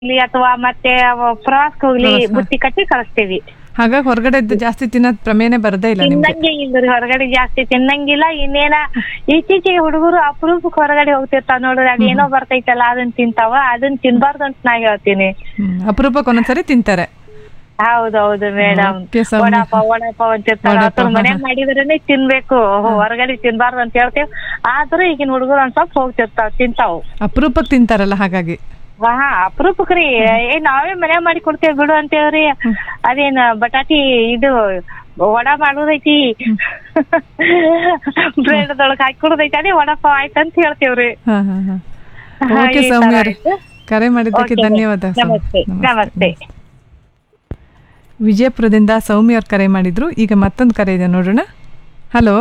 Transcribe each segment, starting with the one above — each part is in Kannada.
ಅಥವಾ ಮತ್ತೆ ಪ್ರವಾಸಕ್ಕೆ ಹೋಗ್ಲಿ ಬುತ್ತಿ ಕಟ್ಟಿ ಕಳಿಸ್ತೀವಿ. ಹಾಗಾಗಿ ಹೊರಗಡೆ ಜಾಸ್ತಿ ತಿನ್ನೋದ್ ಪ್ರಮೇಯನೇ ಬರದೇ ಇಲ್ಲ ನಿಮ್ಗೆ. ತಿನ್ನಂಗೆ ಇಲ್ರಿ, ಹೊರಗಡೆ ಜಾಸ್ತಿ ತಿನ್ನಂಗಿಲ್ಲ. ಇನ್ನೇನ ಇತ್ತೀಚೆಗೆ ಹುಡುಗರು ಅಪರೂಪಕ್ಕೆ ಹೊರಗಡೆ ಹೋಗ್ತಿರ್ತಾವ ನೋಡ್ರಿ, ಅದೇನೋ ಬರ್ತೈತಲ್ಲ ಅದನ್ನ ತಿಂತಾವ, ಅದನ್ನ ತಿನ್ಬಾರ್ದು ಅಂತ ನಾ ಹೇಳ್ತೀನಿ. ಅಪರೂಪಕ್ಕೆ ಒಂದೊಂದ್ಸರಿ ತಿಂತಾರೆ. ಹೌದೌದು ಮೇಡಮ್. ವಡಾಪಾವ್ ಅಂತಿರ್ತಾರ, ಅದ್ರ ಮನ್ಯಾಗ ಮಾಡಿದ್ರೇನೆ ತಿನ್ಬೇಕು, ಹೊರಗಡೆ ತಿನ್ಬಾರ್ದು ಅಂತ ಹೇಳ್ತೇವ್. ಆದ್ರೂ ಈಗಿನ ಹುಡುಗರು ಒಂದ್ ಸ್ವಲ್ಪ ಹೋಗ್ತಿರ್ತಾವ, ತಿಂತಾವ್. ಅಪರೂಪಕ್ಕೆ ತಿಂತಾರಲ್ಲ ಹಾಗಾಗಿ. ಹಾ ಅಪರೂಪಕ್ರಿ. ನಾವೇ ಮನ್ಯಾಗ ಮಾಡಿ ಕೊಡ್ತೇವ್ ಬಿಡು ಅಂತೇವ್ರಿ. ಅದೇನ್ ಬಟಾಟಿ ಇದು ವಡಾ ಮಾಡೋದೈತಿ, ಬ್ರೆಡ್ ದೊಳಗ್ ಹಾಕಿ ಕೊಡೋದೈತಿ, ಅದೇ ವಡಾಪಾವ್ ಆಯ್ತಂತ ಹೇಳ್ತೇವ್ರಿ. ಕರೆ ಮಾಡಿದ್ದಕ್ಕೆ ಧನ್ಯವಾದ. ನಮಸ್ತೆ. ವಿಜಯಪುರದಿಂದ ಸೌಮ್ಯ ಅವ್ರು ಕರೆ ಮಾಡಿದ್ರು. ಈಗ ಮತ್ತೊಂದು ಕರೆ ಇದೆ, ನೋಡೋಣ. ಹಲೋ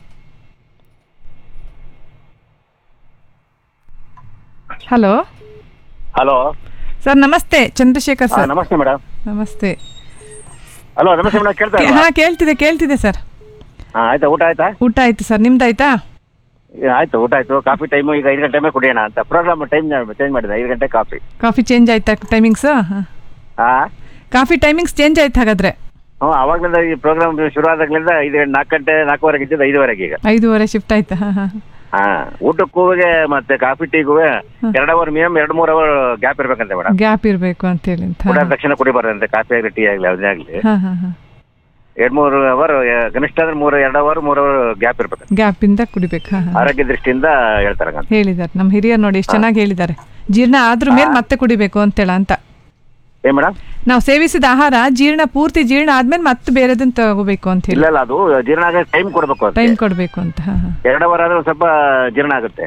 ಹಲೋ ಹಲೋ ಸರ್, ನಮಸ್ತೆ. ಚಂದ್ರಶೇಖರ್ ಸರ್. ನಮಸ್ತೆ ಮೇಡಮ್. ನಮಸ್ತೆ. ಹಲೋ ನಮಸ್ತೆ ಮೇಡಮ್, ಕೇಳ್ತಾ ಹಾ ಕೇಳ್ತಿದೆ ಸರ್. ಆಯ್ತಾ, ಊಟ ಆಯ್ತಾ? ಊಟ ಆಯ್ತು ಸರ್, ನಿಮ್ದಾಯ್ತಾ? ಆಯ್ತು, ಊಟ ಆಯ್ತು. ಕಾಫಿ ಟೈಮು ಈಗ 5 ಗಂಟೆ ಮೇಲೆ ಕುಡಿಯೋಣ ಅಂತ ಪ್ರೋಗ್ರಾಮ್ ಟೈಮ್ ಚೇಂಜ್ ಮಾಡಿದೆ. 5 ಗಂಟೆ ಕಾಫಿ ಚೇಂಜ್ ಆಯ್ತಾ ಟೈಮಿಂಗ್ಸ್? ಹಾ, ಕಾಫಿ ಟೈಮಿಂಗ್ಸ್ ಚೇಂಜ್ ಆಯ್ತು ಹಾಗಾದ್ರೆ? ಹ್ಞೂ, ಅವಾಗ್ಲಿಂದ ಈ ಪ್ರೋಗ್ರಾಮ್ ಶುರು ಆದಾಗ್ಲಿಂದ 4 ಗಂಟೆ 4:15 ಇದ್ದಿದ್ದು 5:15 ಈಗ 5:30 ಶಿಫ್ಟ್ ಆಯ್ತಾ? ಹಾ, ಊಟಕ್ಕೂ ಮತ್ತೆ coffee ಟೀಗೂ 2 hour minimum 2-3 hour gap ಇರ್ಬೇಕಂತೆ madam. Gap ಇರ್ಬೇಕು ಅಂತ ಹೇಳಿ ಊಟ ತಕ್ಷಣ ಕುಡಿಬಾರ್ದಂತೆ, ಕಾಫಿ ಆಗಲಿ ಟೀ ಆಗಲಿ ಯಾವುದೇ ಆಗಲಿ. 2-3 ಅವರ್ ಕನಿಷ್ಠ ಅಂದ್ರೆ 2 ಅವರ್ 3 ಅವರ್ ಗ್ಯಾಪ್ ಇರ್ಬೇಕು, ಗ್ಯಾಪ್ ಇಂದ ಕುಡಿಬೇಕು. ಆರೋಗ್ಯ ದೃಷ್ಟಿಯಿಂದ ಹೇಳ್ತಾರೆ ಹೇಳಿದಾರೆ ನಮ್ಮ ಹಿರಿಯರು ನೋಡಿ, ಎಷ್ಟು ಚೆನ್ನಾಗಿ ಹೇಳಿದ್ದಾರೆ. ಜೀರ್ಣ ಆದ್ರೂ ಮೇಲೆ ಮತ್ತೆ ಕುಡಿಬೇಕು ಅಂತೇಳ ಅಂತ. ಏ ಮೇಡಮ್, ನಾವು ಸೇವಿಸಿದ ಆಹಾರ ಪೂರ್ತಿ ಜೀರ್ಣ ಆದ್ಮೇಲೆ ಮತ್ತೆ ಬೇರೆದನ್ನ ತಗೋಬೇಕು ಅಂತ ಹೇಳಿ. ಇಲ್ಲ, ಅದು ಜೀರ್ಣ ಆಗ ಟೈಮ್ ಕೊಡ್ಬೇಕು, ಟೈಮ್ ಕೊಡ್ಬೇಕು ಅಂತ. 2 ಅವರ್ ಆದ್ರೆ ಸ್ವಲ್ಪ ಜೀರ್ಣ ಆಗುತ್ತೆ.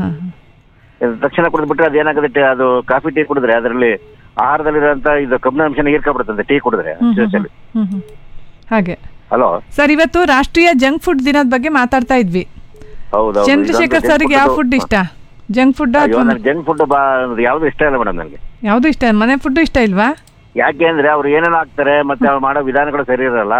ತಕ್ಷಣ ಕುಡಿದ್ಬಿಟ್ರೆ ಅದೇನಾಗುತ್ತೆ, ಅದು ಕಾಫಿ ಟೀ ಕುಡಿದ್ರೆ ಅದರಲ್ಲಿ ಆಹಾರದಲ್ಲಿರುವಂತ ಇದು ಕಬ್ಬಿನಾಂಶನ ಹೀರ್ಕೊಂಡ್ಬಿಡುತ್ತೆ ಟೀ ಕುಡಿದ್ರೆ. ಹಾಗೆ. ಹಲೋ ಸರ್, ಇವತ್ತು ರಾಷ್ಟ್ರೀಯ ಜಂಕ್ ಫುಡ್ ದಿನದ ಬಗ್ಗೆ ಮಾತಾಡ್ತಾ ಇದ್ವಿ. ಹೌದು. ಚಂದ್ರಶೇಖರ್ ಸರ್ಗೆ ಯಾವ ಫುಡ್ ಇಷ್ಟ? Junk food? ಜಂಕ್ ಫುಡ್ ಯಾವ್ದು ಇಷ್ಟ ಇಲ್ಲ ಮೇಡಮ್ ನನಗೆ. ಯಾವ್ದು ಇಷ್ಟ? ಮನೆ ಫುಡ್ ಇಷ್ಟ ಇಲ್ವಾ? ಯಾಕೆ ಅಂದ್ರೆ ಅವ್ರು ಏನೇನು ಹಾಕ್ತಾರೆ ಮತ್ತೆ ಅವ್ರು ಮಾಡೋ ವಿಧಾನಗಳು ಸರಿ ಇರಲ್ಲ.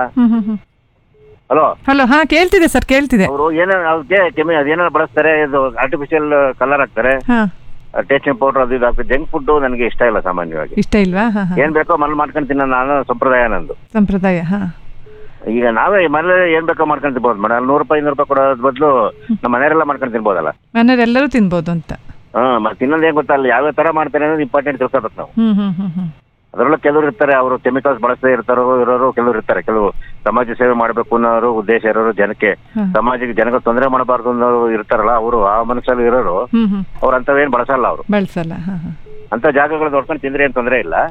ಹಲೋ ಹಲೋ, ಹಾ ಕೇಳ್ತಿದೆ ಸರ್, ಕೇಳ್ತಿದೆ. ಅವರು ಅದೇನೇನು ಬಳಸ್ತಾರೆ, ಇದು ಆರ್ಟಿಫಿಷಿಯಲ್ ಕಲರ್ ಹಾಕ್ತಾರೆ, ಟೇಸ್ಟಿಂಗ್ ಪೌಡರ್ ಅದು ಇದು ಹಾಕ್ತಾರೆ. ಜಂಕ್ ಫುಡ್ ನನಗೆ ಇಷ್ಟ ಇಲ್ಲ, ಸಾಮಾನ್ಯವಾಗಿ ಇಷ್ಟ ಇಲ್ವಾ? ಏನ್ ಬೇಕೋ ಮನೇಲಿ ಮಾಡ್ಕೊಂಡು ತಿನ್ನೋ ನಾನು ಸಂಪ್ರದಾಯ ನಂದು. ಸಂಪ್ರದಾಯ. ಈಗ ನಾವೇ ಮನೇಲಿ ಏನ್ ಬೇಕೋ ಮಾಡ್ಕೊಂಡು ತಿನ್ಬೋದು ಮೇಡಮ್. 100 ರೂಪಾಯಿ 200 ರೂಪಾಯಿ ಕೊಡೋದ್ ಬದಲು ನಮ್ಮ ಮನೆಯವರೆಲ್ಲ ಮಾಡ್ಕೊಂಡು ತಿನ್ಬೋದಲ್ಲ. ಮನೆಯವರೆಲ್ಲರೂ ತಿನ್ಬೋದು ಅಂತ. ಮತ್ತೆ ಇನ್ನೊಂದು ಏನ್ ಗೊತ್ತಲ್ಲ, ಯಾವ ತರ ಮಾಡ್ತಾರೆ ಅನ್ನೋದು ಇಂಪಾರ್ಟೆಂಟ್ ತಿಳ್ಕೊಬೇಕು ನಾವು. ಅದರಲ್ಲೂ ಕೆಲವರು ಇರ್ತಾರೆ, ಅವರು ಕೆಮಿಕಲ್ಸ್ ಬಳಸದೇ ಇರೋರು ಕೆಲವರು ಇರ್ತಾರೆ. ಕೆಲವು ಸಮಾಜ ಸೇವೆ ಮಾಡ್ಬೇಕು ಅನ್ನೋರು ಉದ್ದೇಶ ಇರೋರು, ಜನಕ್ಕೆ ಜನಕ್ಕೆ ತೊಂದರೆ ಮಾಡಬಾರ್ದು ಅನ್ನೋರು ಇರ್ತಾರಲ್ಲ, ಅವರು ಆ ಮನಸ್ಸಲ್ಲಿ ಇರೋರು ಅವ್ರು ಅಂತವೇನ್ ಬಳಸಲ್ಲ. ಅವರು ಅಂತ ಜಾಗಗಳು ನೋಡ್ಕೊಂಡು ತಿಂದ್ರೆ ಏನ್ ತೊಂದರೆ ಇಲ್ಲ.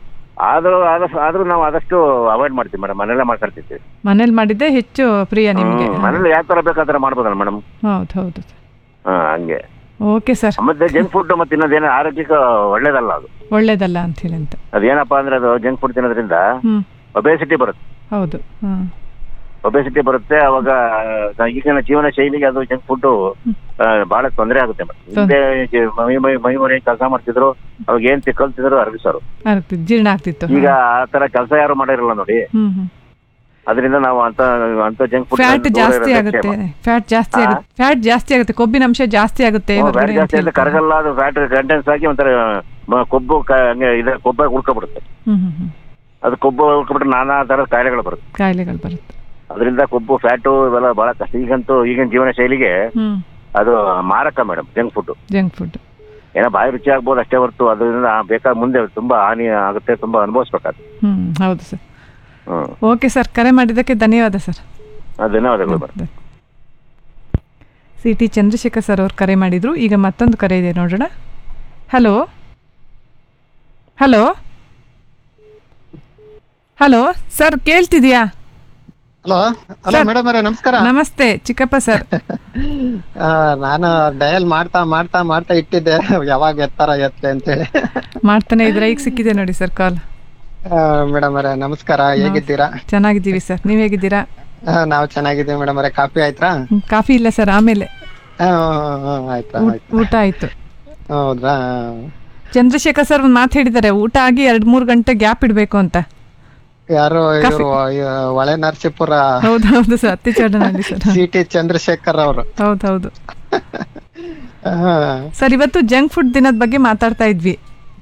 ಆದ್ರೂ ನಾವು ಆದಷ್ಟು ಅವಾಯ್ಡ್ ಮಾಡ್ತೀವಿ ಮೇಡಮ್, ಮನೆಯಲ್ಲೇ ಮಾಡ್ಕೊಳ್ತಿರ್ತೀವಿ. ಮನೇಲಿ ಮಾಡಿದ್ದೆ ಹೆಚ್ಚು ಪ್ರಿಯ ನಿಮ್ಗೆ? ಮನೇಲಿ ಯಾವ ತರ ಬೇಕಾದ್ರೆ ಮಾಡ್ಬೋದಲ್ಲ ಮೇಡಮ್. ಹೌದು. ಹಂಗೆ. Okay sir. ಮತ್ತೆ ಜಂಕ್ ಫುಡ್ ಮತ್ತೆ ಇನ್ನೊಂದೇನ ಆರೋಗ್ಯಕ್ಕೆ ಒಳ್ಳೇದಲ್ಲ, ಅದು ಒಳ್ಳೇದಲ್ಲ ಅಂತ ಹೇಳಿ ಅಂತ. ಅದೇನಪ್ಪಾ ಅಂದ್ರೆ ಅದು ಜಂಕ್ ಫುಡ್ ತಿನ್ನೋದ್ರಿಂದ ಒಬೆಸಿಟಿ ಬರುತ್ತೆ. ಹೌದು, ಒಬೆಸಿಟಿ ಬರುತ್ತೆ. ಅವಾಗ ಈಗಿನ ಜೀವನ ಶೈಲಿಗೆ ಅದು ಜಂಕ್ ಫುಡ್ ಬಹಳ ತೊಂದರೆ ಆಗುತ್ತೆ. ಮೈ ಕೆಲಸ ಮಾಡ್ತಿದ್ರು, ಅವಾಗ ಏನ್ ಕಲ್ತಿದ್ರು ಅರಗಿಸೋರು, ಜೀರ್ಣ ಆಗ್ತಿತ್ತು. ಈಗ ಆ ತರ ಕೆಲಸ ಯಾರು ಮಾಡಿರಲ್ಲ ನೋಡಿ. ಅದರಿಂದ ನಾವು ಅಂತ ಜಂಕ್ ಫುಡ್ ಫ್ಯಾಟ್ ಜಾಸ್ತಿ ಆಗುತ್ತೆ, ಕೊಬ್ಬಿನ ಅಂಶ ಜಾಸ್ತಿ ಆಗುತ್ತೆ. ಕರಗಲ್ಲ, ಅದು ಫ್ಯಾಟ್ ಕಂಟೆನ್ಸ್ ಆಗಿ ಒಂಥರ ಕೊಬ್ಬು ಕೊಬ್ಬಾಗಿ ಉಳ್ಕೊಬಿಡುತ್ತೆ. ಅದು ಕೊಬ್ಬು ಉಳ್ಕೊಬಿಟ್ರೆ ನಾನಾ ತರ ಕಾಯಿಲೆಗಳು ಬರುತ್ತೆ. ಅದರಿಂದ ಕೊಬ್ಬು ಫ್ಯಾಟು ಇವೆಲ್ಲ ಬಹಳ ಕಷ್ಟ. ಈಗಿನ ಜೀವನ ಶೈಲಿಗೆ ಅದು ಮಾರಕ ಮೇಡಮ್, ಜಂಕ್ ಫುಡ್. ಏನೋ ಬಾಯಿ ರುಚಿ ಆಗ್ಬೋದು ಅಷ್ಟೇ ಹೊರತು ಅದರಿಂದ ಬೇಕಾದ ಮುಂದೆ ತುಂಬಾ ಹಾನಿ ಆಗುತ್ತೆ, ತುಂಬಾ ಅನುಭವಿಸ್ಬೇಕಾಗುತ್ತೆ. ಹೌದು ಸರ್. ಓಕೆ ಸರ್, ಕರೆ ಮಾಡಿದ್ದಕ್ಕೆ ಧನ್ಯವಾದ ಸರ್. ಧನ್ಯವಾದಗಳು. ಸಿ ಟಿ ಚಂದ್ರಶೇಖರ್ ಸರ್ ಅವ್ರು ಕರೆ ಮಾಡಿದ್ರು. ಈಗ ಮತ್ತೊಂದು ಕರೆ ಇದೆ, ನೋಡೋಣ. Hello hello hello sir, ಕೇಳ್ತಿದ್ಯಾ? Hello madam ಅವರೇ, ನಮಸ್ಕಾರ. ನಮಸ್ತೆ ಚಿಕ್ಕಪ್ಪ ಸರ್. ನಾನು ಡಯಲ್ ಮಾಡ್ತಾ ಇಟ್ಟಿದ್ದೆ, ಯಾವಾಗ ಎತ್ತೆ ಅಂತೇಳಿ ಮಾಡ್ತಾನೆ ಇದ್ರೆ ಈಗ ಸಿಕ್ಕಿದೆ ನೋಡಿ ಸರ್ ಕಾಲ್. ಮೇಡಮ್ ಅವರೇ ನಮಸ್ಕಾರ, ಹೇಗಿದ್ದೀರಾ? ಚೆನ್ನಾಗಿದ್ದೀವಿ ಸರ್, ನೀವ್ ಹೇಗಿದ್ದೀರಾ? ನಾವು ಚೆನ್ನಾಗಿದ್ದೀವಿ ಮೇಡಮ್ ಅವರೇ. ಕಾಫಿ ಆಯ್ತಾ? ಕಾಫಿ ಇಲ್ಲ ಸರ್, ಆಮೇಲೆ. ಆಯ್ತಾ? ಊಟ ಆಯ್ತು. ಹೌದಾ? ಚಂದ್ರಶೇಖರ್ ಸರ್ ಒಂದು ಮಾತು ಹೇಳಿದ್ದಾರೆ, ಊಟ ಆಗಿ 2-3 ಗಂಟೆ ಗ್ಯಾಪ್ ಇಡ್ಬೇಕು ಅಂತ. ಯಾರು? ಹೊಳೆ ನರಸೀಪುರ. ಹೌದು sir, ಅತ್ತಿಚೌಡನಲ್ಲಿ sir. C T Chandrashekhar ಅವರು. ಹೌದು ಸರ್. ಇವತ್ತು ಜಂಕ್ ಫುಡ್ ದಿನದ ಬಗ್ಗೆ ಮಾತಾಡ್ತಾ ಇದ್ವಿ.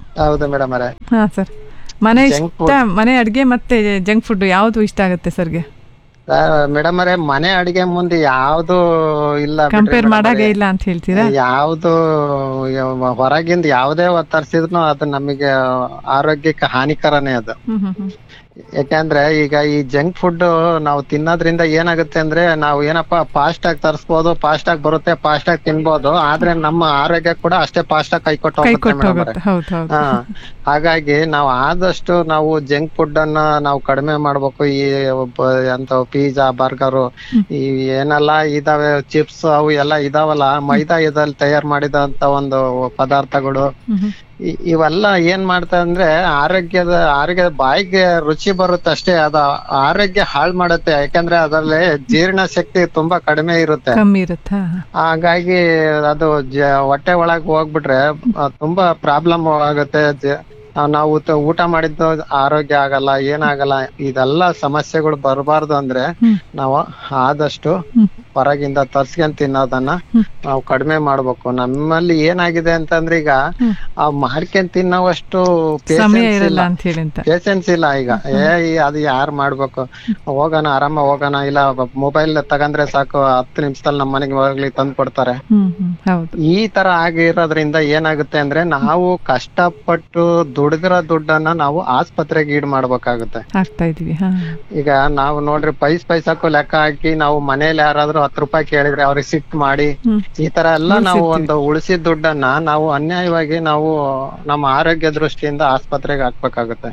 ಹೌದು ಮೇಡಮ್ ಅವರೇ. ಹಾ ಸರ್, ಮನೆ Junk ಇಷ್ಟ, ಮನೆ ಅಡ್ಗೆ ಮತ್ತೆ ಜಂಕ್ ಫುಡ್ ಯಾವ್ದು ಇಷ್ಟ ಆಗುತ್ತೆ ಸರ್ಗೆ? ಮೇಡಮ್ ಅವರೇ, ಮನೆ ಅಡಿಗೆ ಮುಂದೆ ಯಾವ್ದು ಇಲ್ಲ ಬಿಡ್ರಿ ಕಂಪೇರ್ madam ಮಾಡಾಗೆ ಅವ್ರೆ. ಇಲ್ಲ ಅಂತ ಹೇಳ್ತೀರಾ? ಯಾವ್ದು ಹೊರಗಿಂದ ಯಾವುದೇ ತರಿಸಿದ್ರು ಅದು ನಮಗೆ ಆರೋಗ್ಯಕ್ಕೆ ಹಾನಿಕರನೇ ಅದು. ಹ್ಮ್ ಹ್ಮ್ ಹ್ಮ್ ಯಾಕಂದ್ರೆ ಈಗ ಈ ಜಂಕ್ ಫುಡ್ ನಾವು ತಿನ್ನೋದ್ರಿಂದ ಏನಾಗುತ್ತೆ ಅಂದ್ರೆ, ನಾವು ಏನಪ್ಪಾ ಫಾಸ್ಟ್ ಆಗಿ ತರಿಸ್ಬೋದು, ಫಾಸ್ಟ್ ಆಗಿ ಬರುತ್ತೆ, ಫಾಸ್ಟ್ ಆಗಿ ತಿನ್ಬೋದು, ಆದ್ರೆ ನಮ್ಮ ಆರೋಗ್ಯ ಕೂಡ ಅಷ್ಟೇ ಫಾಸ್ಟ್ ಆಗಿ ಕೈಕೊಟ್ಟು ಕೈ ಹೋಗುತ್ತೆ ಕೊಟ್ಟು ಮೇಡಮ್ ಹೋಗುತ್ತೆ. ಹೌದು ಹೌದು. ಹಾ, ಹಾಗಾಗಿ ನಾವು ಆದಷ್ಟು ನಾವು ಜಂಕ್ ಫುಡ್ ಅನ್ನ ನಾವು ಕಡಿಮೆ ಮಾಡ್ಬೇಕು. ಈ ಅಂತ ಪಿಜ್ಜಾ, ಬರ್ಗರು, ಈ ಏನೆಲ್ಲ ಇದಾವೆ, ಚಿಪ್ಸ್ ಅವು ಎಲ್ಲ ಇದಾವಲ್ಲ, ಮೈದಾ ಇದಲ್ಲಿ ತಯಾರು ಮಾಡಿದಂತ ಒಂದು ಪದಾರ್ಥಗಳು, ಇವೆಲ್ಲ ಏನ್ ಮಾಡ್ತಾ ಅಂದ್ರೆ ಆರೋಗ್ಯದ ಬಾಯಿಗೆ ರುಚಿ ಬರುತ್ತೆ ಅಷ್ಟೇ, ಅದು ಆರೋಗ್ಯ ಹಾಳು ಮಾಡುತ್ತೆ. ಯಾಕಂದ್ರೆ ಅದರಲ್ಲಿ ಜೀರ್ಣ ಶಕ್ತಿ ತುಂಬಾ ಕಡಿಮೆ ಇರುತ್ತೆ. ಕಮ್ಮಿ ಇರುತ್ತೆ. ಹಾಗಾಗಿ ಅದು ಹೊಟ್ಟೆ ಒಳಗ್ ಹೋಗ್ಬಿಟ್ರೆ ತುಂಬಾ ಪ್ರಾಬ್ಲಮ್ ಆಗುತ್ತೆ. ನಾವು ಊಟ ಮಾಡಿದ್ದು ಆರೋಗ್ಯ ಆಗಲ್ಲ, ಏನಾಗಲ್ಲ. ಇದೆಲ್ಲ ಸಮಸ್ಯೆಗಳು ಬರಬಾರ್ದು ಅಂದ್ರೆ ನಾವು ಆದಷ್ಟು ಹೊರಗಿಂದ ತರ್ಸ್ಕೊಂಡ್ ತಿನ್ನೋದನ್ನ ನಾವು ಕಡಿಮೆ ಮಾಡ್ಬೇಕು. ನಮ್ಮಲ್ಲಿ ಏನಾಗಿದೆ ಅಂತಂದ್ರೆ, ಈಗ ಆ ಮಾಡ್ಕೊಂಡ್ ತಿನ್ನೋವಷ್ಟು ಪೇಷನ್ಸ್ ಇಲ್ಲ ಈಗ. ಅದು ಯಾರು ಮಾಡ್ಬೇಕು, ಹೋಗೋಣ ಆರಾಮ ಹೋಗೋಣ, ಇಲ್ಲ ಮೊಬೈಲ್ ತಗಂದ್ರೆ ಸಾಕು, 10 ನಿಮಿಷದಲ್ಲಿ ನಮ್ಮ ಮನೆಗೆ ಹೋಗ್ಲಿ ತಂದು ಕೊಡ್ತಾರೆ. ಈ ತರ ಆಗಿರೋದ್ರಿಂದ ಏನಾಗುತ್ತೆ ಅಂದ್ರೆ, ನಾವು ಕಷ್ಟಪಟ್ಟು ದುಡಿದಿರೋ ದುಡ್ಡನ್ನ ನಾವು ಆಸ್ಪತ್ರೆಗೆ ಈಡ್ ಮಾಡ್ಬೇಕಾಗುತ್ತೆ. ಈಗ ನಾವು ನೋಡ್ರಿ, ಪೈಸಾಕು ಲೆಕ್ಕ ಹಾಕಿ ನಾವು ಮನೇಲಿ ಯಾರಾದ್ರೂ 10 ರೂಪಾಯಿ ಕೇಳಿದ್ರೆ ಅವ್ರಿಗೆ ಸಿಟ್ಟು ಮಾಡಿ, ಈ ತರ ಎಲ್ಲ ನಾವು ಒಂದು ಉಳಿಸಿದ ದುಡ್ಡನ್ನ ನಾವು ಅನ್ಯಾಯವಾಗಿ ನಾವು ನಮ್ಮ ಆರೋಗ್ಯ ದೃಷ್ಟಿಯಿಂದ ಆಸ್ಪತ್ರೆಗೆ ಹಾಕ್ಬೇಕಾಗುತ್ತೆ.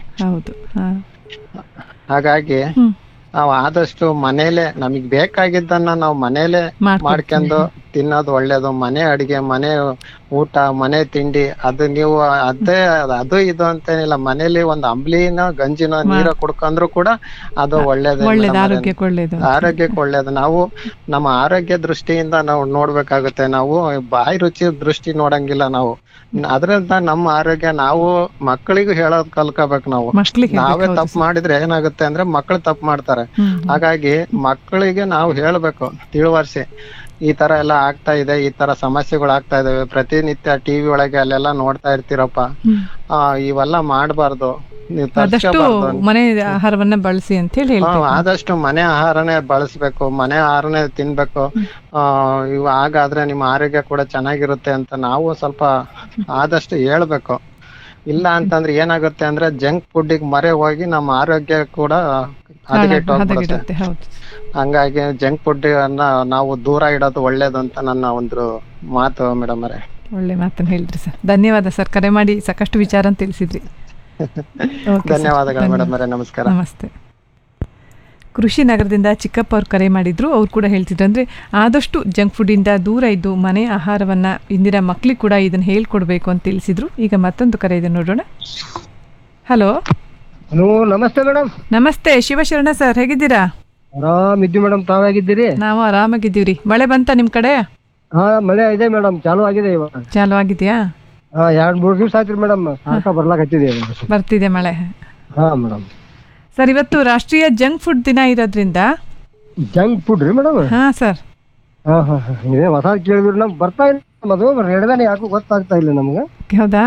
ಹಾಗಾಗಿ ನಾವು ಆದಷ್ಟು ಮನೇಲೆ ನಮಗ್ ಬೇಕಾಗಿದ್ದನ್ನ ನಾವು ಮನೇಲೆ ಮಾಡ್ಕೊಂಡು ತಿನ್ನೋದು ಒಳ್ಳೇದು. ಮನೆ ಅಡಿಗೆ, ಮನೆ ಊಟ, ಮನೆ ತಿಂಡಿ, ಅದು ನೀವು ಅದು ಇದು ಅಂತೇನಿಲ್ಲ, ಮನೇಲಿ ಒಂದ್ ಅಂಬ್ಲಿನ ಗಂಜಿನ ನೀರ ಕುಡ್ಕೊಂಡ್ರು ಕೂಡ ಅದು ಒಳ್ಳೇದು, ಆರೋಗ್ಯಕ್ಕೆ ಒಳ್ಳೇದು. ನಾವು ನಮ್ಮ ಆರೋಗ್ಯ ದೃಷ್ಟಿಯಿಂದ ನಾವು ನೋಡ್ಬೇಕಾಗುತ್ತೆ. ನಾವು ಬಾಯಿ ರುಚಿ ದೃಷ್ಟಿ ನೋಡಂಗಿಲ್ಲ ನಾವು. ಅದ್ರಿಂದ ನಮ್ಮ ಆರೋಗ್ಯ ನಾವು ಮಕ್ಕಳಿಗೂ ಹೇಳೋದ್ ಕಲ್ಕೋಬೇಕು. ನಾವು ನಾವೇ ತಪ್ಪು ಮಾಡಿದ್ರೆ ಏನಾಗುತ್ತೆ ಅಂದ್ರೆ ಮಕ್ಕಳು ತಪ್ಪು ಮಾಡ್ತಾರೆ. ಹಾಗಾಗಿ ಮಕ್ಕಳಿಗೆ ನಾವು ಹೇಳ್ಬೇಕು, ತಿಳುವರ್ಸಿ, ಈ ತರ ಎಲ್ಲ ಆಗ್ತಾ ಇದೆ, ಈ ತರ ಸಮಸ್ಯೆಗಳು ಆಗ್ತಾ ಇದಾವೆ, ಪ್ರತಿನಿತ್ಯ ಟಿವಿ ಒಳಗೆ ಅಲ್ಲೆಲ್ಲ ನೋಡ್ತಾ ಇರ್ತೀರಪ್ಪ, ಇವೆಲ್ಲ ಮಾಡ್ಬಾರ್ದು, ಮನೆ ಆಹಾರವನ್ನ ಬಳಸಿ ಅಂತ ಹೇಳಿ ಆದಷ್ಟು ಮನೆ ಆಹಾರನೇ ಬಳಸ್ಬೇಕು, ಮನೆ ಆಹಾರನೇ ತಿನ್ಬೇಕು. ಹಾಗಾದ್ರೆ ನಿಮ್ಮ ಆರೋಗ್ಯ ಕೂಡ ಚೆನ್ನಾಗಿರುತ್ತೆ ಅಂತ ನಾವು ಸ್ವಲ್ಪ ಆದಷ್ಟು ಹೇಳ್ಬೇಕು. ಇಲ್ಲ ಅಂತಂದ್ರೆ ಏನಾಗುತ್ತೆ ಅಂದ್ರೆ, ಜಂಕ್ ಫುಡ್ಡಿಗೆ ಮರೆ ಹೋಗಿ ನಮ್ಮ ಆರೋಗ್ಯ ಕೂಡ ಹದಗೆಟ್ಟೋಗ್ಬಿಡುತ್ತೆ. ಹಂಗಾಗಿ ಜಂಕ್ ಫುಡ್ ಅನ್ನ ನಾವು ದೂರ ಇಡೋದು ಒಳ್ಳೇದು ಅಂತ ನನ್ನ ಒಂದು ಮಾತು ಮೇಡಮ್ ಅವರೇ. ಒಳ್ಳೆ ಮಾತನ್ನ ಹೇಳಿದ್ರಿ ಸರ್, ಧನ್ಯವಾದ ಸರ್. ಕರೆ ಮಾಡಿ ಸಾಕಷ್ಟು ವಿಚಾರ ತಿಳಿಸಿದ್ರಿ. ಧನ್ಯವಾದಗಳು ಮೇಡಮ್ ಅವರೇ, ನಮಸ್ಕಾರ. ನಮಸ್ತೆ. ಕೃಷಿ ನಗರದಿಂದ ಚಿಕ್ಕಪ್ಪ ಅವ್ರು ಕರೆ ಮಾಡಿದ್ರು. ಅವ್ರು ಕೂಡ ಹೇಳ್ತಿದ್ರು, ಅಂದರೆ ಆದಷ್ಟು ಜಂಕ್ ಫುಡ್ಡಿಂದ ದೂರ ಇದ್ದು ಮನೆ ಆಹಾರವನ್ನು ಇಂದಿನ ಮಕ್ಕಳಿಗೆ ಕೂಡ ಇದನ್ನು ಹೇಳ್ಕೊಡ್ಬೇಕು ಅಂತ ತಿಳಿಸಿದ್ರು. ಈಗ ಮತ್ತೊಂದು ಕರೆ ಇದೆ, ನೋಡೋಣ. ಹಲೋ. ಹಲೋ, ನಮಸ್ತೆ ಮೇಡಮ್. ನಮಸ್ತೆ, ಶಿವಶರಣ ಸರ್, ಹೇಗಿದ್ದೀರಾ? ಆರಾಮಿದ್ದೀವಿ ಮೇಡಮ್, ತಾವಾಗಿದ್ದೀರಿ? ನಾವು ಆರಾಮಾಗಿದ್ದೀವ್ರಿ. ಮಳೆ ಬಂತ ನಿಮ್ ಕಡೆ? ಹಾ, ಮಳೆ ಇದೆ ಮೇಡಮ್, ಚಾಲು ಆಗಿದೆ ಇವಾಗ. ಚಾಲು ಆಗಿದೆಯಾ? 2-3 ದಿವಸ ಆಯ್ತು ಮೇಡಮ್, ಸಾಕ ಬರ್ಲಾಕತ್ತಿದೆ. ಬರ್ತಿದೆ ಮಳೆ? ಹಾ ಮೇಡಮ್. ಸರ್, ಇವತ್ತು ರಾಷ್ಟ್ರೀಯ ಜಂಕ್ ಫುಡ್ ದಿನ ಇರೋದ್ರಿಂದ. ಜಂಕ್ ಫುಡ್ ರೀ ಮೇಡಮ್? ಹಾ ಸರ್. ಇದೇ ಹೊಸ ಕೇಳಿದ್ರಿ, ನಮ್ಗೆ ಬರ್ತಾ ಇಲ್ಲ ಅದು ರೆಡ್ದಾನೆ, ಯಾಕೋ ಗೊತ್ತಾಗ್ತಾ ಇಲ್ಲ ನಮ್ಗೆ. ಹೌದಾ?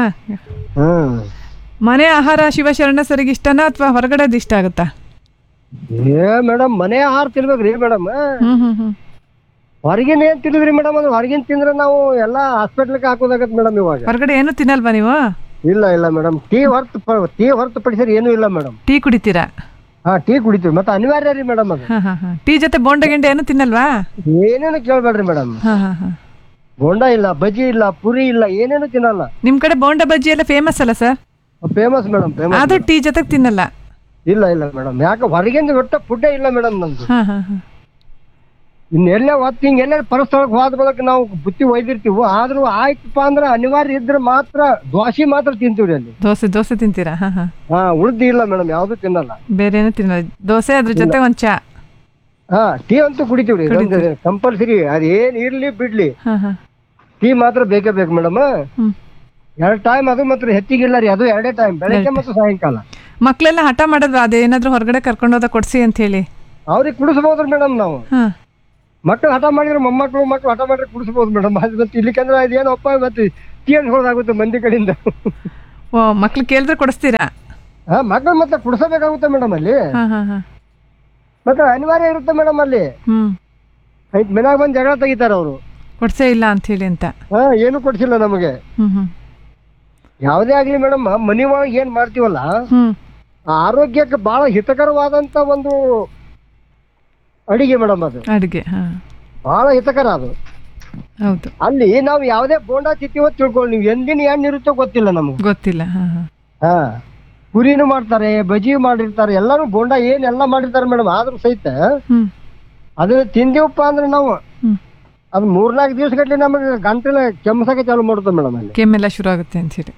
ಮನೆ ಆಹಾರ ಶಿವಶರಣ ಸರಿಗೆ ಇಷ್ಟನಾ ಅಥವಾ ಹೊರಗಡೆದು ಇಷ್ಟ ಆಗುತ್ತಾ? ಮೇಡಮ್, ಮನೆ ಆಹಾರ ತಿನ್ಬೇಕ್ರಿ ಮೇಡಮ್. ಹೊರಗಿನ ಏನ್ ತಿನ್ನಿದ್ರಿ ಮೇಡಮ್? ಅದು ಹೊರಗಿನ ತಿಂದ್ರೆ ನಾವು ಎಲ್ಲಾ ಹಾಸ್ಪಿಟ್ಲಿಗೆ ಹಾಕೋದಾಗತ್ತೆ ಮೇಡಮ್. ಇವಾಗ ಹೊರಗಡೆ ಏನು ತಿನ್ನಲ್ವಾ ನೀವು? ಇಲ್ಲ ಮೇಡಮ್, ಟೀ ಹೊರತುಪಡಿಸಿದ್ರೆ ಏನು ಇಲ್ಲ ಮೇಡಮ್. ಟೀ ಕುಡಿತೀರಾ? ಹಾ, ಟೀ ಕುಡಿತೀವಿ, ಮತ್ತೆ ಅನಿವಾರ್ಯ ರೀ ಮೇಡಮ್ ಅದು. ಟೀ ಜೊತೆ ಬೋಂಡ ಗಿಂಡ ಏನು ತಿನ್ನಲ್ವಾ? ಏನೇನು ಕೇಳ್ಬೇಡ್ರಿ ಮೇಡಮ್. ಬೋಂಡ ಇಲ್ಲ, ಬಜ್ಜಿ ಇಲ್ಲ, ಪುರಿ ಇಲ್ಲ, ಏನೇನು ತಿನ್ನಲ್ಲ. ನಿಮ್ ಕಡೆ ಬೋಂಡ ಬಜ್ಜಿ ಎಲ್ಲ ಫೇಮಸ್ ಅಲ್ಲ ಸರ್? Famous madam, famous. ಆದ್ರೂ ಟೀ ಜೊತೆಗೆ ತಿನ್ನಲ್ಲ? ಇಲ್ಲ ಮೇಡಮ್, ಯಾಕೆ ಹೊರಗಿಂದ ಒಟ್ಟ ಫುಡ್ಡೇ ಇಲ್ಲ ಮೇಡಮ್ ನಮ್ದು. ಇನ್ನೆಲ್ಲ ಹೊತ್ತು ಹಿಂಗೆಲ್ಲ ಪರಸ್ಥಳಕ್ಕೆ ಹೋದ ಬಳಕ ನಾವು ಬುತ್ತಿ ಒಯ್ದಿರ್ತೀವಿ. ಆದ್ರೂ ಆಯ್ತಪ್ಪ ಅಂದ್ರೆ ಅನಿವಾರ್ಯ ಇದ್ರೆ ಮಾತ್ರ ದೋಸೆ ಮಾತ್ರ ತಿಂತೀವ್ರಿ ಅಲ್ಲಿ. ದೋಸೆ ತಿಂತೀರಾ? ಹಾ, ಉಳ್ದಿ ಇಲ್ಲ ಮೇಡಮ್, ಯಾವ್ದು ತಿನ್ನಲ್ಲ. ಬೇರೆ ಏನು ತಿನ್ನಲ್ಲ, ದೋಸೆ ಅದ್ರ ಜೊತೆ ಒಂದ್ ಚಾ. ಹಾ, ಟೀ ಅಂತೂ ಕುಡಿತೀವ್ರಿ ಕಂಪಲ್ಸರಿ, ಅದೇನ್ ಇರ್ಲಿ ಬಿಡ್ಲಿ, ಟೀ ಮಾತ್ರ ಬೇಕೇ ಬೇಕು ಮೇಡಮ್. 2 ಟೈಮ್, ಅದು ಮಾತ್ರ ಹೆಚ್ಚಿಗಿಲ್ಲ ರೀ, ಅದು 2 ಟೈಮ್, ಬೆಳಗ್ಗೆ ಮತ್ತು ಸಾಯಂಕಾಲ. ಮಕ್ಳೆಲ್ಲ ಹಠ ಮಾಡಿದ್ವಾ ಅದೇನಾದ್ರೂ ಹೊರಗಡೆ ಕರ್ಕೊಂಡೋದ ಕೊಡ್ಸಿ ಅಂತ ಹೇಳಿ? ಅವ್ರಿಗೆ ಕುಡಿಸ್ಬೋದ್ರಿ ಮೇಡಮ್ ನಾವು. ಮಕ್ಕಳು ಹಠ ಮಾಡಿದ್ರೆ ಮಕ್ಕಳು ಹಠ ಮಾಡಿದ್ರೆ ಕುಡಿಸ್ಬೋದು ಮೇಡಮ್. ಅದು ಮತ್ತೆ ಇಲ್ಲಿಕಂದ್ರೆ ಅದೇನಪ್ಪ ಮತ್ತೆ ಟೀ ಅನ್ಸ್ಕೊಳ್ಳೋದಾಗುತ್ತೆ ಮಂದಿ ಕಡೆಯಿಂದ. ಓ ಮಕ್ಳು ಕೇಳಿದ್ರೆ ಕೊಡಿಸ್ತೀರಾ? ಮಕ್ಕಳು ಮತ್ತೆ ಕುಡಿಸಬೇಕಾಗುತ್ತೆ ಮೇಡಮ್ ಅಲ್ಲಿ. ಮತ್ತೆ ಅನಿವಾರ್ಯ ಇರುತ್ತೆ ಮೇಡಮ್ ಅಲ್ಲಿ. ಮನ್ಯಾಗ ಬಂದು ಜಗಳ ತೆಗಿತಾರ ಅವರು, ಕೊಡ್ಸೇ ಇಲ್ಲ ಅಂತ ಹೇಳಿ ಅಂತ. ಏನು ಕೊಡ್ಸಿಲ್ಲ ನಮಗೆ. ಯಾವುದೇ ಆಗ್ಲಿ ಮೇಡಮ್, ಮನಿ ಒಳಗೆ ಏನ್ ಮಾಡ್ತೀವಲ್ಲ ಆರೋಗ್ಯಕ್ಕೆ ಬಹಳ ಹಿತಕರವಾದಂತ ಒಂದು ಅಡಿಗೆ ಮೇಡಮ್. ಅದು ಅಡಿಗೆ ಬಹಳ ಹಿತಕರ ಅದು. ಹೌದು. ಅಲ್ಲಿ ನಾವು ಯಾವುದೇ ಬೋಂಡಾ ತಿತ್ತೀವೋ ತಿಳ್ಕೊಳ್ಳಿ, ನೀವು ಎಂದಿನ ಏನ್ ಇರುತ್ತೋ ಗೊತ್ತಿಲ್ಲ ನಮ್ಗೆ. ಗೊತ್ತಿಲ್ಲ. ಪುರಿನೂ ಮಾಡ್ತಾರೆ, ಬಜಿ ಮಾಡಿರ್ತಾರೆ, ಎಲ್ಲಾನು ಬೋಂಡಾ ಏನೆಲ್ಲ ಮಾಡಿರ್ತಾರೆ ಮೇಡಮ್. ಆದ್ರೂ ಸಹಿತ ಅದನ್ನ ತಿಂದಿವಪ್ಪ ಅಂದ್ರೆ ನಾವು ಅದು 4-4 ದಿವಸ ಗಟ್ಲೆ ನಮಗೆ ಗಂಟೆಲ್ಲ ಕೆಮ್ಮಸಕ್ಕೆ ಚಾಲು ಮಾಡುತ್ತೆ ಮೇಡಮ್. ಅಲ್ಲಿ ಕೆಮ್ಮೆಲ್ಲ ಶುರು ಆಗುತ್ತೆ ಅಂತ ಹೇಳಿ.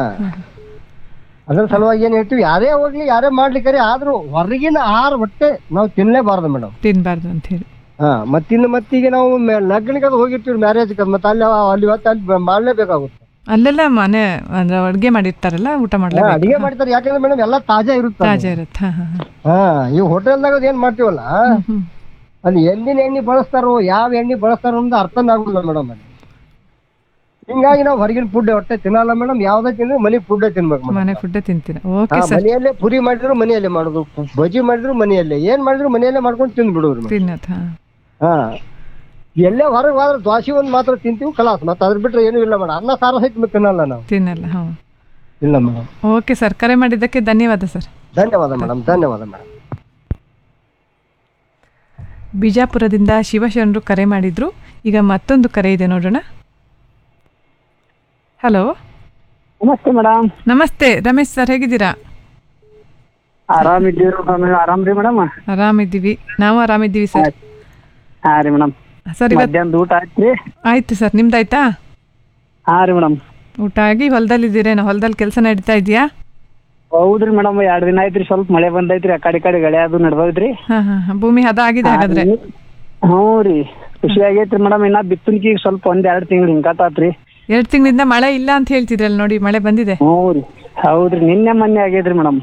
ಅದ್ರ ಸಲುವಾಗಿ ಏನ್ ಹೇಳ್ತೀವಿ, ಯಾರೇ ಹೋಗ್ಲಿ ಯಾರೇ ಮಾಡ್ಲಿಕ್ಕೆ, ಆದ್ರೂ ಹೊರಗಿನ ಆಹಾರ ಹೊಟ್ಟೆ ನಾವು ತಿನ್ಲೇಬಾರ್ದು ಮೇಡಮ್. ತಿನ್ಬಾರ್ದು ಅಂತ ಹೇಳಿ. ಮತ್ತೀಗ ನಾವು ಲಗ್ನಕ್ಕೆ ಅದು ಹೋಗಿರ್ತೀವಿ, ಮ್ಯಾರೇಜ್ ಮತ್ತೆ ಅಲ್ಲಿ ಮಾಡ್ಲೇಬೇಕಾಗುತ್ತೆ. ಅಲ್ಲೆಲ್ಲ ಮನೆ ಅಡ್ಗೆ ಮಾಡಿರ್ತಾರಲ್ಲ, ಊಟ ಮಾಡ್ಲೇ ಅಡಿಗೆ ಮಾಡ್ತಾರೆ. ಯಾಕಂದ್ರೆ ಮೇಡಮ್ ಎಲ್ಲ ತಾಜಾ ಇರುತ್ತೆ. ಈ ಹೋಟೆಲ್ದಾಗ ಏನ್ ಮಾಡ್ತೀವಲ್ಲ ಅಲ್ಲಿ ಎಂದಿನ ಎಣ್ಣೆ ಬಳಸ್ತಾರೋ ಯಾವ ಎಣ್ಣೆ ಬಳಸ್ತಾರೋ ಅಂತ ಅರ್ಥನೇ ಆಗುದಿಲ್ಲ ಮೇಡಮ್. ಅಲ್ಲಿ ಹಿಂಗಾಗಿ ನಾವು ಹೊರಗಿನ ಫುಡ್ ಹೊಟ್ಟೆ ತಿನ್ನಲ್ಲ ಮೇಡಮ್. ಯಾವ್ದೇ ತಿಂದ್ರೆ ಮನೆ ಫುಡ್ ತಿನ್ಬೇಕು. ಮನೆ ಫುಡ್ ತಿಂತೀರ? ಮನೆಯಲ್ಲೇ ಪುರಿ ಮಾಡಿದ್ರು ಮನೆಯಲ್ಲೇ ಮಾಡುದು, ಬಜಿ ಮಾಡಿದ್ರು ಮನೆಯಲ್ಲೇ, ಏನ್ ಮಾಡಿದ್ರು ಮನೆಯಲ್ಲೇ ಮಾಡ್ಕೊಂಡು ತಿಂದ್ಬಿಡೋರು. ಎಲ್ಲೇ ಹೊರಗೆ ಹೋದ್ರೆ ದ್ವಾಸಿ ಒಂದ್ ಮಾತ್ರ ತಿಂತೀವಿ, ಕಲಾಸ್. ಮತ್ತೆ ಅದ್ರ ಬಿಟ್ರೆ ಏನು ಇಲ್ಲ ಮೇಡಮ್. ಅನ್ನ ಸಾರ ಸಹಿತ ತಿನ್ನಲ್ಲ ನಾವು. ತಿನ್ನಲ್ಲ. ಇಲ್ಲ ಮೇಡಮ್. ಓಕೆ ಸರ್, ಕರೆ ಮಾಡಿದ್ದಕ್ಕೆ ಧನ್ಯವಾದ ಸರ್. ಧನ್ಯವಾದ ಮೇಡಮ್. ಧನ್ಯವಾದ ಮೇಡಮ್. ಬಿಜಾಪುರದಿಂದ ಶಿವಶರಣರು ಕರೆ ಮಾಡಿದ್ರು. ಈಗ ಮತ್ತೊಂದು ಕರೆ ಇದೆ, ನೋಡೋಣ. ಹಲೋ, ನಮಸ್ತೆ ಮೇಡಮ್. ನಮಸ್ತೆ ರಮೇಶ್ ಸರ್, ಹೇಗಿದ್ದೀರಾ? ಆರಾಮ್ರಿ ಮೇಡಮ್? ಆರಾಮಿದ್ದೀವಿ, ನಾವು ಆರಾಮಿದ್ದೀವಿ ಸರ್. ಹಾ ರೀ ಮೇಡಮ್. ಸರ್, ಮಧ್ಯಾಹ್ನದ ಊಟ ಆಯ್ತ್ರಿ? ಆಯ್ತು ಸರ್, ನಿಮ್ದಾಯ್ತಾ? ಹಾ ರೀ ಮೇಡಮ್. ಊಟ ಆಗಿ ಹೊಲದಲ್ಲಿದ್ದೀರೇನೋ? ಹೊಲದಲ್ಲಿ ಕೆಲಸ ನಡೀತಾ ಇದೆಯಾ? ಹೌದ್ರಿ ಮೇಡಮ್, 2 ದಿನ ಆಯ್ತ್ರಿ. ಸ್ವಲ್ಪ ಮಳೆ ಬಂದೈತ್ರಿ, ಆ ಕಡೆ ಗಳೆ ಅದು ನಡ್ದೈತ್ರಿ. ಭೂಮಿ ಹದ ಆಗಿದೆ ಹಾಗಾದ್ರೆ? ಹ್ಞೂ ರೀ, ಖುಷಿ ಆಗೈತ್ರಿ ಮೇಡಮ್. ಇನ್ನ ಬಿತ್ತನ್ಕಿ ಸ್ವಲ್ಪ 1-2 ತಿಂಗಳು ಹಿಂಗಾತಾತ್ರಿ. 2 ತಿಂಗಳಿಂದ ಮಳೆ ಇಲ್ಲ ಅಂತ ಹೇಳ್ತಿದ್ರಲ್ಲ, ನೋಡಿ ಮಳೆ ಬಂದಿದೆ. ಹ್ಞೂ ರೀ, ಹೌದ್ರಿ, ನಿನ್ನೆ ಮೊನ್ನೆ ಆಗೈತ್ರಿ ಮೇಡಮ್.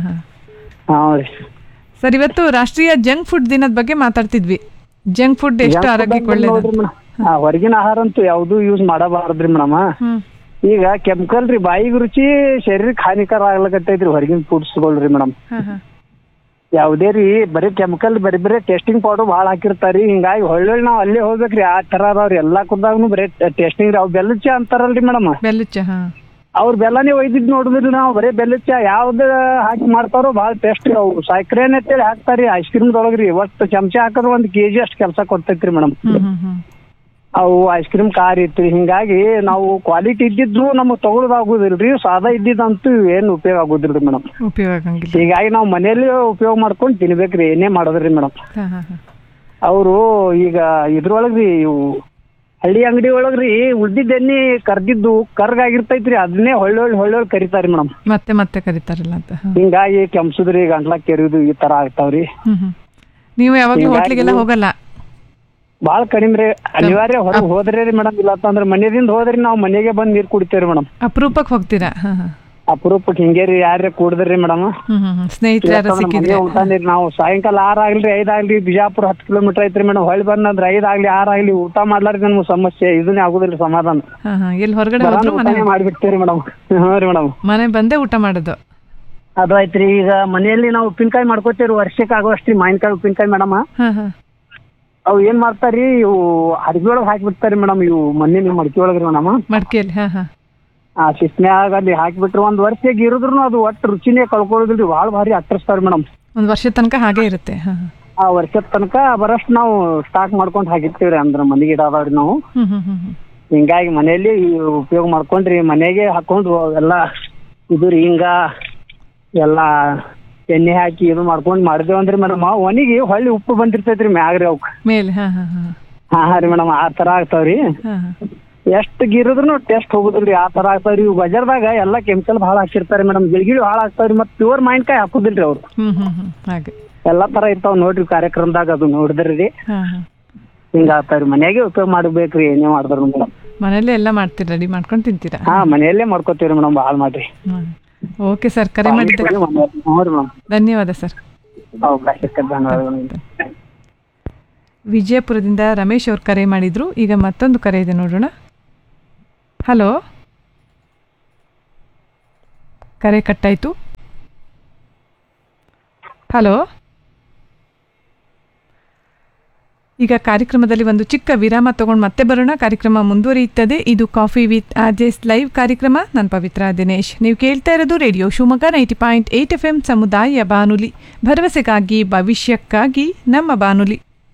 ಹಾ ರೀ ಸರ್, ಇವತ್ತು ರಾಷ್ಟ್ರೀಯ ಜಂಕ್ ಫುಡ್ ದಿನದ ಬಗ್ಗೆ ಮಾತಾಡ್ತಿದ್ವಿ. ಜಂಕ್ ಫುಡ್ ಎಷ್ಟು ಆರೋಗ್ಯಕ್ಕೆ ಒಳ್ಳೇದು? ಹೊರಗಿನ ಆಹಾರ ಅಂತೂ ಯಾವ್ದು ಯೂಸ್ ಮಾಡಬಾರ್ದ್ರಿ ಮೇಡಮ್. ಈಗ ಕೆಮಿಕಲ್ ರೀ, ಬಾಯಿಗೆ ರುಚಿ, ಶರೀರಕ್ಕೆ ಹಾನಿಕರ ಆಗ್ಲಕತ್ತೈತ್ರಿ ಹೊರಗಿನ ಫುಡ್ಸ್ಗಳ್ರಿ ಮೇಡಮ್. ಯಾವ್ದೇ ರೀ ಬರೀ ಕೆಮಿಕಲ್, ಬರೀ ಟೆಸ್ಟಿಂಗ್ ಪೌಡರ್ ಭಾಳ ಹಾಕಿರ್ತಾರಿ. ಹಿಂಗಾಗಿ ಒಳ್ಳೊಳ್ಳೆ ನಾವ್ ಅಲ್ಲೇ ಹೋಗ್ಬೇಕ್ರಿ. ಆ ತರ ಅದಾವ್ರಿ ಎಲ್ಲಾ ಕುರ್ದಾಗ್ನು ಬರೀ ಟೆಸ್ಟಿಂಗ್. ಅವ್ ಬೆಲ್ಲದ ಚಾ ಅಂತಾರಲ್ರಿ ಮೇಡಮ್, ಬೆಲ್ಲದ ಚಾ ಅವ್ರ ಬೆಲ್ಲನೇ ಒಯ್ದಿದ್ ನೋಡಿದ್ರಿ ನಾವು. ಬರೀ ಬೆಲ್ಲದ ಚಾ ಯಾವ್ದು ಹಾಕಿ ಮಾಡ್ತಾರೋ ಭಾಳ ಟೇಸ್ಟ್. ಅವು ಸೈಕ್ರೇನ್ ಅಂತೇಳಿ ಹಾಕ್ತಾರಿ ಐಸ್ ಕ್ರೀಮ್ದೊಳಗ್ರಿ. ಒಟ್ಟು ಚಮಚ ಹಾಕಿದ್ರೆ 1 kg ಅಷ್ಟು ಕೆಲಸ ಕೊಡ್ತೈತ್ರಿ ಮೇಡಮ್. ಅವು ಐಸ್ ಕ್ರೀಮ್ ಖಾರ ಇತ್ರಿ. ಹಿಂಗಾಗಿ ನಾವು ಕ್ವಾಲಿಟಿ ಇದ್ದಿದ್ರು ನಮಗ್ ತಗೊಳೋದಾಗುದಿಲ್ರಿ, ಸಾದಾ ಇದ್ದಿದ್ದಂತೂ ಏನು ಉಪಯೋಗ ಆಗುದಿಲ್ರಿ ಮೇಡಮ್. ಹೀಗಾಗಿ ನಾವು ಮನೇಲಿ ಉಪಯೋಗ ಮಾಡ್ಕೊಂಡು ತಿನ್ಬೇಕ್ರಿ, ಏನೇ ಮಾಡೋದ್ರಿ ಮೇಡಮ್. ಅವರು ಈಗ ಇದ್ರೊಳಗ್ರಿ, ಇವು ಹಳ್ಳಿ ಅಂಗಡಿ ಒಳಗ್ರಿ ಉಳ್ದಿದ್ದ ಎಣ್ಣೆ ಕರ್ದಿದ್ದು ಕರ್ಗಾಗಿರ್ತೈತ್ರಿ, ಅದನ್ನೇ ಹೊಳ್ಳೊಳ್ಳಿ ಕರಿತಾರಿ ಮೇಡಮ್. ಮತ್ತೆ ಕರಿತಾರಲ್ಲ ಅಂತ. ಹಿಂಗಾಗಿ ಕೆಮ್ಸುದ್ರಿ, ಗಂಟ್ಲ ಕೆರಿಯುದು ಈ ತರ ಆಗ್ತಾವ್ರಿ. ನೀವು ಯಾವಾಗ್ಲೂ ಹೋಟ್ಲಿಗೆಲ್ಲ ಹೋಗಲ್ಲ? ಬಾಳ ಕಡಿಮೆ ರೀ. ಅನಿವಾರ್ಯ ಹೊರಗೆ ಹೋದ್ರಿ ಮೇಡಮ್. ಇಲ್ಲ ಅಂತಂದ್ರೆ ಮನೆಯಿಂದ ಹೋದ್ರಿ ನಾವು ಮನೆಗೆ ಬಂದ್ ನೀರ್ ಕುಡಿತೇವ್ರಿ ಮೇಡಮ್. ಅಪರೂಪಕ್ಕೆ ಹೋಗ್ತೀರಾ? ಅಪರೂಪಕ್ಕೆ ಹಿಂಗೆ ರೀ. ಯಾರೇ ಕುಡಿದ್ರಿ ಮೇಡಮ್, ಸ್ನೇಹಿತರು ಸಿಕ್ಕಿದ್ರೆ ಊಟ ನೀರ್ ನಾವು ಸಾಯಂಕಾಲ 6 ಆಗ್ಲಿ 5 ಆಗ್ಲಿ, ಬಿಜಾಪುರ 10 ಕಿಲೋಮೀಟರ್ ಐತ್ರಿ ಮೇಡಮ್. ಹೊಳ್ಳಿ ಬಂದ್ರೆ 5 ಆಗ್ಲಿ 6 ಆಗ್ಲಿ ಊಟ ಮಾಡ್ಲಾರ್ದ ನಮ್ಗೆ ಸಮಸ್ಯೆ ಇದನ್ನೇ ಆಗುದಿಲ್ಲ ಸಮಾಧಾನ. ಎಲ್ಲಿ ಹೊರಗಡೆ ಮಾಡ್ಬಿಡ್ತೇವ್ರಿ ಮೇಡಮ್. ಹಾ ರೀ ಮೇಡಮ್, ಮನೆ ಬಂದೇ ಊಟ ಮಾಡೋದು ಅದು ಆಯ್ತ್ರಿ. ಈಗ ಮನೆಯಲ್ಲಿ ನಾವು ಉಪ್ಪಿನಕಾಯಿ ಮಾಡ್ಕೋತೇವ್ರಿ, ವರ್ಷಕ್ಕೆ ಆಗೋಷ್ಟ್ರಿ ಮಾವಿನಕಾಯಿ ಉಪ್ಪಿನಕಾಯಿ ಮೇಡಮ್. ಅವು ಏನ್ ಮಾಡ್ತಾರಿ, ಇವು ಅರ್ಬಿ ಒಳಗ್ ಹಾಕಿಬಿಡ್ತಾರಿ ಮೇಡಮ್. ಇವು ಮಣ್ಣಿನ ಮಡಕಿ ಒಳಗ್ರಿ ಮೇಡಮ್, ಮಡಕೆಯಲ್ಲಿ ಶಿಸ್ನ್ಯಾಗ ಅಲ್ಲಿ ಹಾಕಿಬಿಟ್ರೆ 1 ವರ್ಷಕ್ಕೆ ಇರುದ್ರು ಅದು ಒಟ್ಟು ರುಚಿನೇ ಕಳ್ಕೊಳ್ಳೋದಿಲ್ರಿ. ಭಾಳ ಭಾರಿ ಅಟ್ಟರ್ಸ್ತಾರ ಮೇಡಮ್. 1 ವರ್ಷದ ತನಕ ಹಾಗೆ ಇರುತ್ತೆ. ಆ ವರ್ಷದ ತನಕ ಬರಷ್ಟು ನಾವು ಸ್ಟಾಕ್ ಮಾಡ್ಕೊಂಡು ಹಾಕಿರ್ತೀವ್ರಿ. ಅಂದ್ರ ಮನೆಗೆ ಇಡಾದವ್ರಿ ನಾವು. ಹಿಂಗಾಗಿ ಮನೆಯಲ್ಲಿ ಉಪಯೋಗ ಮಾಡ್ಕೊಂಡ್ರಿ, ಮನೆಗೆ ಹಾಕೊಂಡು ಎಲ್ಲ ಇದು ರೀ ಹಿಂಗ ಎಲ್ಲಾ ಎಣ್ಣೆ ಹಾಕಿ ಇದು ಮಾಡ್ಕೊಂಡ್ ಮಾಡಿದೇವ್ ಅಂದ್ರಿ ಮೇಡಮ್. ಒಣಗಿ ಹೊಳ್ಳಿ ಉಪ್ಪು ಬಂದಿರ್ತೈತ್ರಿ ಮ್ಯಾಗ್ರಿ ಅವಕ್ ಮೇಲೆ. ಹಾ ರೀ ಮೇಡಮ್, ಆ ತರ ಆಗ್ತಾವ್ರಿ. ಎಷ್ಟ್ ಗಿರಿದ್ರು ಟೆಸ್ಟ್ ಹೋಗುದಿಲ್ರಿ, ಆ ತರ ಆಗ್ತಾವ್ರಿ. ಇವ್ ಬಜಾರ್ದಾಗ ಎಲ್ಲಾ ಕೆಮಿಕಲ್ ಭಾಳ ಹಾಕಿರ್ತಾರಿ ಮೇಡಮ್. ಗಿಳಿ ಭಾಳ ಆಗ್ತಾವ್ರಿ. ಮತ್ ಪ್ಯೂರ್ ಮಾವಿನಕಾಯಿ ಹಾಕುದಿಲ್ರಿ ಅವ್ರು. ಎಲ್ಲಾ ತರ ಇರ್ತಾವ್ ನೋಡ್ರಿ ಕಾರ್ಯಕ್ರಮದಾಗ, ಅದು ನೋಡಿದ್ರಿ ಹಿಂಗ ಆಗ್ತಾವ್ರಿ. ಮನ್ಯಾಗೆ ಉಪಯೋಗ ಮಾಡ್ಬೇಕ್ರಿ, ಏನೇ ಮಾಡಿದ್ರು ಮೇಡಮ್. ಮನೆಯಲ್ಲೇ ಎಲ್ಲಾ ಮಾಡ್ತೀರಿ, ರೆಡಿ ಮಾಡ್ಕೊಂಡ್ ತಿಂತೀರಾ? ಹಾ, ಮನೆಯಲ್ಲೇ ಮಾಡ್ಕೋತೀವ್ರಿ ಮೇಡಮ್, ಭಾಳ ಮಾಡ್ರಿ. ಓಕೆ ಸರ್, ಕರೆ ಮಾಡಿದ್ದಕ್ಕೆ ಧನ್ಯವಾದ ಸರ್. ವಿಜಯಪುರದಿಂದ ರಮೇಶ್ ಅವ್ರು ಕರೆ ಮಾಡಿದ್ರು. ಈಗ ಮತ್ತೊಂದು ಕರೆ ಇದೆ, ನೋಡೋಣ. ಹಲೋ ಕರೆ ಕಟ್ಟಾಯಿತು. ಹಲೋ, ಈಗ ಕಾರ್ಯಕ್ರಮದಲ್ಲಿ ಒಂದು ಚಿಕ್ಕ ವಿರಾಮ ತಗೊಂಡು ಮತ್ತೆ ಬರೋಣ. ಕಾರ್ಯಕ್ರಮ ಮುಂದುವರಿಯುತ್ತದೆ. ಇದು ಕಾಫಿ ವಿತ್ RJ's ಲೈವ್ ಕಾರ್ಯಕ್ರಮ. ನಾನು ಪವಿತ್ರ ದಿನೇಶ್. ನೀವು ಕೇಳ್ತಾ ಇರೋದು ರೇಡಿಯೋ ಶಿವಮೊಗ್ಗ 90.8 FM ಸಮುದಾಯ ಬಾನುಲಿ, ಭರವಸೆಗಾಗಿ ಭವಿಷ್ಯಕ್ಕಾಗಿ ನಮ್ಮ ಬಾನುಲಿ.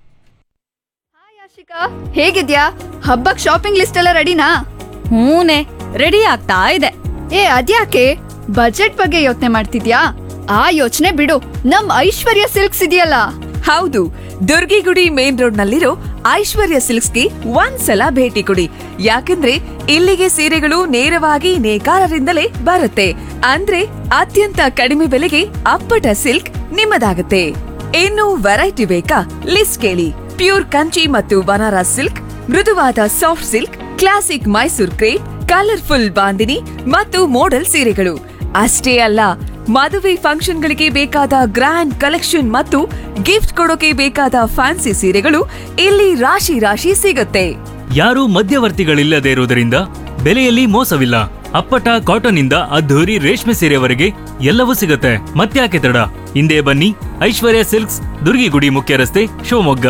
ಹಾಯ್ ಆಶಿಕಾ, ಹೇಗಿದ್ಯಾ? ಹಬ್ಬಕ್ ಶಾಪಿಂಗ್ ಲಿಸ್ಟ್ ಎಲ್ಲ ರೆಡಿನಾ? ಹೂನೆ, ರೆಡಿ ಆಗ್ತಾ ಇದೆ. ಅದ್ಯಾಕೆ ಬಜೆಟ್ ಬಗ್ಗೆ ಯೋಚನೆ ಮಾಡ್ತಿದ್ಯಾ? ಆ ಯೋಚನೆ ಬಿಡು, ನಮ್ ಐಶ್ವರ್ಯ ಸಿಲ್ಕ್ಸ್ ಇದೆಯಲ್ಲ. ಹೌದು, ದುರ್ಗಿಗುಡಿ ಮೇನ್ ರೋಡ್ ನಲ್ಲಿರೋ ಐಶ್ವರ್ಯ ಸಿಲ್ಕ್ಸ್ಗೆ ಒಂದ್ಸಲ ಭೇಟಿ ಕೊಡಿ. ಯಾಕಂದ್ರೆ ಇಲ್ಲಿಗೆ ಸೀರೆಗಳು ನೇರವಾಗಿ ನೇಕಾರರಿಂದಲೇ ಬರುತ್ತೆ. ಅಂದ್ರೆ ಅತ್ಯಂತ ಕಡಿಮೆ ಬೆಲೆಗೆ ಅಪ್ಪಟ ಸಿಲ್ಕ್ ನಿಮ್ಮದಾಗುತ್ತೆ. ಇನ್ನು ವೆರೈಟಿ ಬೇಕಾ? ಲಿಸ್ಟ್ ಕೇಳಿ. ಪ್ಯೂರ್ ಕಂಚಿ ಮತ್ತು ಬನಾರಸ್ ಸಿಲ್ಕ್, ಮೃದುವಾದ soft silk, classic Mysore crepe, colourful bandhani ಮತ್ತು ಮೋಡಲ್ ಸೀರೆಗಳು. ಅಷ್ಟೇ ಅಲ್ಲ, ಮದುವೆ ಫಂಕ್ಷನ್ಗಳಿಗೆ ಬೇಕಾದ ಗ್ರ್ಯಾಂಡ್ ಕಲೆಕ್ಷನ್ ಮತ್ತು ಗಿಫ್ಟ್ ಕೊಡೋಕೆ ಬೇಕಾದ ಫ್ಯಾನ್ಸಿ ಸೀರೆಗಳು ಇಲ್ಲಿ ರಾಶಿ ರಾಶಿ ಸಿಗುತ್ತೆ. ಯಾರೂ ಮಧ್ಯವರ್ತಿಗಳಿಲ್ಲದೆ ಇರುವುದರಿಂದ ಬೆಲೆಯಲ್ಲಿ ಮೋಸವಿಲ್ಲ. ಅಪ್ಪಟ ಕಾಟನ್ ಇಂದ ಅದ್ಧೂರಿ ರೇಷ್ಮೆ ಸೀರೆವರೆಗೆ ಎಲ್ಲವೂ ಸಿಗುತ್ತೆ. ಮತ್ತ್ಯಾಕೆ ತಡ? ಹಿಂದೆ ಬನ್ನಿ, ಐಶ್ವರ್ಯ ಸಿಲ್ಕ್ಸ್, ದುರ್ಗಿಗುಡಿ ಮುಖ್ಯ ರಸ್ತೆ, ಶಿವಮೊಗ್ಗ.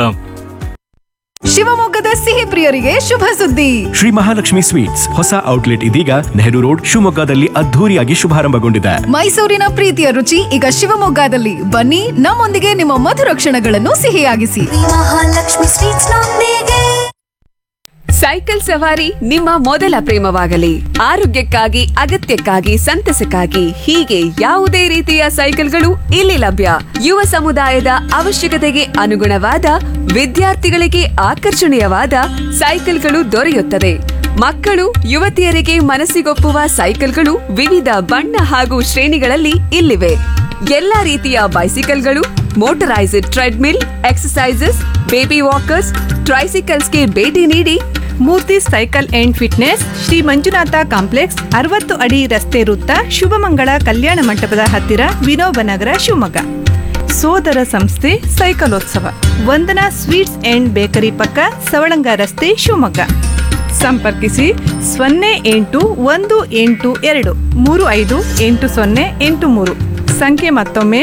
ಶಿವಮೊಗ್ಗದ ಸಿಹಿ ಪ್ರಿಯರಿಗೆ ಶುಭ ಸುದ್ದಿ. ಶ್ರೀ ಮಹಾಲಕ್ಷ್ಮಿ ಸ್ವೀಟ್ಸ್ ಹೊಸ ಔಟ್ಲೆಟ್ ಇದೀಗ ನೆಹರು ರೋಡ್ ಶಿವಮೊಗ್ಗದಲ್ಲಿ ಅದ್ಧೂರಿಯಾಗಿ ಶುಭಾರಂಭಗೊಂಡಿದೆ. ಮೈಸೂರಿನ ಪ್ರೀತಿಯ ರುಚಿ ಈಗ ಶಿವಮೊಗ್ಗದಲ್ಲಿ. ಬನ್ನಿ, ನಮ್ಮೊಂದಿಗೆ ನಿಮ್ಮ ಮಧುರ ಕ್ಷಣಗಳನ್ನು ಸಿಹಿಯಾಗಿಸಿ. ಮಹಾಲಕ್ಷ್ಮಿ ಸ್ವೀಟ್ಸ್ ನೊಂದಿಗೆ. ಸೈಕಲ್ ಸವಾರಿ ನಿಮ್ಮ ಮೊದಲ ಪ್ರೇಮವಾಗಲಿ. ಆರೋಗ್ಯಕ್ಕಾಗಿ, ಅಗತ್ಯಕ್ಕಾಗಿ, ಸಂತಸಕ್ಕಾಗಿ ಹೀಗೆ ಯಾವುದೇ ರೀತಿಯ ಸೈಕಲ್ಗಳು ಇಲ್ಲಿ ಲಭ್ಯ. ಯುವ ಸಮುದಾಯದ ಅವಶ್ಯಕತೆಗೆ ಅನುಗುಣವಾದ, ವಿದ್ಯಾರ್ಥಿಗಳಿಗೆ ಆಕರ್ಷಣೀಯವಾದ ಸೈಕಲ್ಗಳು ದೊರೆಯುತ್ತದೆ. ಮಕ್ಕಳು, ಯುವತಿಯರಿಗೆ ಮನಸ್ಸಿಗೊಪ್ಪುವ ಸೈಕಲ್ಗಳು ವಿವಿಧ ಬಣ್ಣ ಹಾಗೂ ಶ್ರೇಣಿಗಳಲ್ಲಿ ಇಲ್ಲಿವೆ. ಎಲ್ಲಾ ರೀತಿಯ ಬೈಸಿಕಲ್ಗಳು, motorised treadmill, exercises, baby walkers, ಟ್ರೈಸಿಕಲ್ಸ್ಗೆ ಭೇಟಿ ನೀಡಿ. ಮೂರ್ತಿ cycle and fitness, Shri Manjunatha complex, 60 ಅಡಿ ರಸ್ತೆ ವೃತ್ತ, ಶುಭಮಂಗಳ ಕಲ್ಯಾಣ ಮಂಟಪದ ಹತ್ತಿರ, ವಿನೋಬನಗರ, ಶಿವಮೊಗ್ಗ. ಸೋದರ ಸಂಸ್ಥೆ ಸೈಕಲೋತ್ಸವ, ವಂದನಾ ಸ್ವೀಟ್ಸ್ ಅಂಡ್ ಬೇಕರಿ ಪಕ್ಕ, ಸವಳಂಗ ರಸ್ತೆ, ಶಿವಮೊಗ್ಗ. ಸಂಪರ್ಕಿಸಿ 081823580803. ಸಂಖ್ಯೆ ಮತ್ತೊಮ್ಮೆ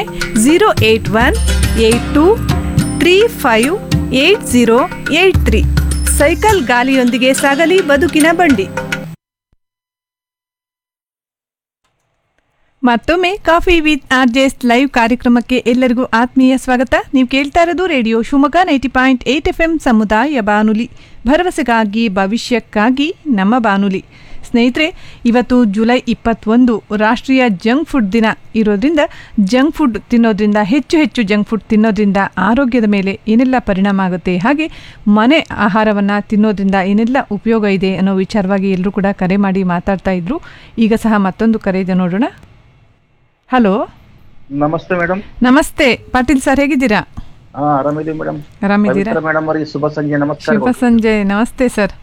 08182358083. ಸೈಕಲ್ ಗಾಲಿಯೊಂದಿಗೆ ಸಾಗಲಿ ಬದುಕಿನ ಬಂಡಿ. ಮತ್ತೊಮ್ಮೆ ಕಾಫಿ ವಿತ್ RJ's ಲೈವ್ ಕಾರ್ಯಕ್ರಮಕ್ಕೆ ಎಲ್ಲರಿಗೂ ಆತ್ಮೀಯ ಸ್ವಾಗತ. ನೀವು ಕೇಳ್ತಾ ಇರೋದು ರೇಡಿಯೋ ಶಿವಮೊಗ್ಗ 90.8 FM ಸಮುದಾಯ ಬಾನುಲಿ, ಭರವಸೆಗಾಗಿ ಭವಿಷ್ಯಕ್ಕಾಗಿ ನಮ್ಮ ಬಾನುಲಿ. ಸ್ನೇಹಿತರೆ, ಇವತ್ತು ಜುಲೈ 21 ರಾಷ್ಟ್ರೀಯ ಜಂಕ್ ಫುಡ್ ದಿನ ಇರೋದ್ರಿಂದ ಜಂಕ್ ಫುಡ್ ತಿನ್ನೋದ್ರಿಂದ, ಹೆಚ್ಚು ಜಂಕ್ ಫುಡ್ ತಿನ್ನೋದ್ರಿಂದ ಆರೋಗ್ಯದ ಮೇಲೆ ಏನೆಲ್ಲ ಪರಿಣಾಮ ಆಗುತ್ತೆ, ಹಾಗೆ ಮನೆ ಆಹಾರವನ್ನು ತಿನ್ನೋದ್ರಿಂದ ಏನೆಲ್ಲ ಉಪಯೋಗ ಇದೆ ಅನ್ನೋ ವಿಚಾರವಾಗಿ ಎಲ್ಲರೂ ಕೂಡ ಕರೆ ಮಾಡಿ ಮಾತಾಡ್ತಾ ಇದ್ರು. ಈಗ ಸಹ ಮತ್ತೊಂದು ಕರೆ ಇದೆ, ನೋಡೋಣ. ಹಲೋ, ನಮಸ್ತೆ ಮೇಡಮ್. ನಮಸ್ತೆ ಪಾಟೀಲ್ ಸರ್, ಹೇಗಿದ್ದೀರಾ? ಆರಾಮಿದ್ದೀವಿ ಮೇಡಮ್. ಆರಾಮಿದ್ದೀರಾ ಮೇಡಮ್ ಅವರಿಗೆ ಶುಭ ಸಂಜೆ. ನಮಸ್ಕಾರ. ಶುಭ ಸಂಜೆ. ನಮಸ್ತೆ ಸರ್.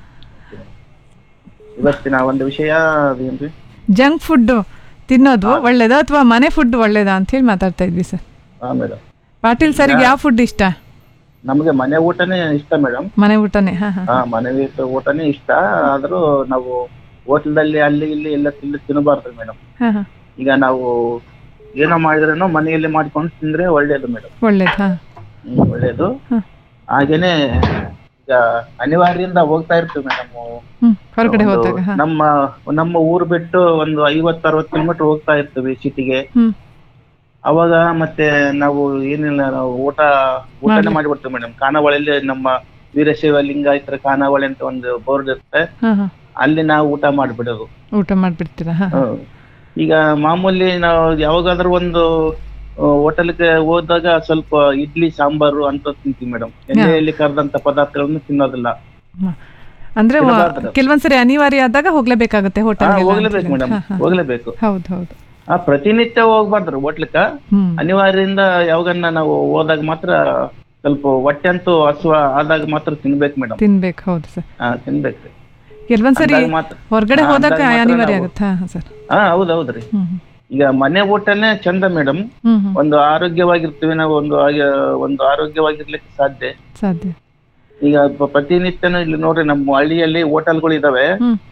ಇವತ್ತಿನ ಒಂದು ವಿಷಯ ಅದೇನ್ರಿ, ಜಂಕ್ ಫುಡ್ ತಿನ್ನೋದು ಒಳ್ಳೇದಾ ಅಥವಾ ಮನೆ ಫುಡ್ ಒಳ್ಳೇದಾ ಅಂತ ಹೇಳಿ ಮಾತಾಡ್ತಾ ಇದ್ವಿ ಸರ್. ಮೇಡಮ್, ಪಾಟೀಲ್ ಸರಿಗೆ ಯಾವ ಫುಡ್ ಇಷ್ಟ? ನಮಗೆ ಮನೆ ಊಟನೇ ಇಷ್ಟ ಮೇಡಮ್. ಮನೆ ಊಟನೇ? ಮನೆ ಊಟನೇ ಇಷ್ಟ. ಆದ್ರೂ ನಾವು ಹೋಟೆಲ್ದಲ್ಲಿ ಅಲ್ಲಿ ಇಲ್ಲಿ ಎಲ್ಲ ತಿನ್ನಬಾರ್ದು ಮೇಡಮ್. ಈಗ ನಾವು ಏನೋ ಮಾಡಿದ್ರೇನೋ ಮನೆಯಲ್ಲಿ ಮಾಡ್ಕೊಂಡು ತಿಂದ್ರೆ ಒಳ್ಳೇದು ಮೇಡಮ್. ಒಳ್ಳೇದು. ಹಾಗೇನೆ ಈಗ ಅನಿವಾರ್ಯದಿಂದ ಹೋಗ್ತಾ ಇರ್ತೀವಿ ಮೇಡಮ್ ಹೊರಗಡೆ ಹೋದಾಗ. ನಮ್ಮ ಊರು ಬಿಟ್ಟು ಒಂದು 50-60 ಕಿಲೋಮೀಟರ್ ಹೋಗ್ತಾ ಇರ್ತೀವಿ ಸಿಟಿಗೆ. ಅವಾಗ ಮತ್ತೆ ನಾವು ಏನಿಲ್ಲ, ನಾವು ಊಟನೇ ಮಾಡಿಬಿಡ್ತೀವಿ ಮೇಡಮ್. ಖಾನಾವಳಿಯಲ್ಲಿ ನಮ್ಮ ವೀರಶೈವ ಲಿಂಗಾಯತರ ಖಾನಾವಳಿ ಅಂತ ಒಂದು ಬೋರ್ಡ್ ಇರುತ್ತೆ, ಅಲ್ಲಿ ನಾವು ಊಟ ಮಾಡ್ಬಿಡೋದು. ಊಟ ಮಾಡ್ಬಿಡ್ತೀರಾ? ಈಗ ಮಾಮೂಲಿ ನಾವು ಯಾವಾಗಾದ್ರೂ ಒಂದು ಹೋಟೆಲ್ಗೆ ಹೋದಾಗ ಸ್ವಲ್ಪ ಇಡ್ಲಿ ಸಾಂಬಾರು ಅಂತ ತಿಂತೀವಿ ಮೇಡಮ್. ಎಣ್ಣೆಯಲ್ಲಿ ಕರೆದಂತ ಪದಾರ್ಥಗಳನ್ನು ತಿನ್ನೋದಿಲ್ಲ. ಅಂದ್ರೆ ಕೆಲವೊಂದ್ಸರಿ ಅನಿವಾರ್ಯ ಆದಾಗ ಹೋಗ್ಲೇಬೇಕಾಗುತ್ತೆ ಹೋಟೆಲ್. ಹೋಗ್ಲೇಬೇಕು ಮೇಡಮ್, ಹೋಗ್ಲೇಬೇಕು. ಹೌದು. ಪ್ರತಿನಿತ್ಯ ಹೋಗ್ಬಾರ್ದು ಹೋಟ್ಲಕ್ಕ. ಅನಿವಾರ್ಯದಿಂದ ಯಾವಾಗನ್ನ ನಾವು ಹೋದಾಗ ಮಾತ್ರ ಸ್ವಲ್ಪ ಹೊಟ್ಟೆ ಅಂತೂ ಹಸುವ ಆದಾಗ ಮಾತ್ರ ತಿನ್ಬೇಕು ಮೇಡಮ್. ತಿನ್ಬೇಕು. ಹೌದು ಸರ್, ತಿನ್ಬೇಕು. ಕೆಲವೊಂದ್ಸರಿ ಹೊರಗಡೆ ಹೋದಾಗ ಅನಿವಾರ್ಯ ಆಗುತ್ತೆ ಸರ್. ಹೌದೌದ್ರಿ. ಈಗ ಮನೆ ಊಟನೇ ಚಂದ ಮೇಡಮ್. ಒಂದು ಆರೋಗ್ಯವಾಗಿರ್ತೀವಿ ನಾವು, ಒಂದು ಆರೋಗ್ಯವಾಗಿರ್ಲಿಕ್ಕೆ ಸಾಧ್ಯ. ಈಗ ಪ್ರತಿನಿತ್ಯನೂ ಇಲ್ಲಿ ನೋಡ್ರಿ, ನಮ್ಮ ಹಳ್ಳಿಯಲ್ಲಿ ಹೋಟೆಲ್ಗಳು ಇದಾವೆ.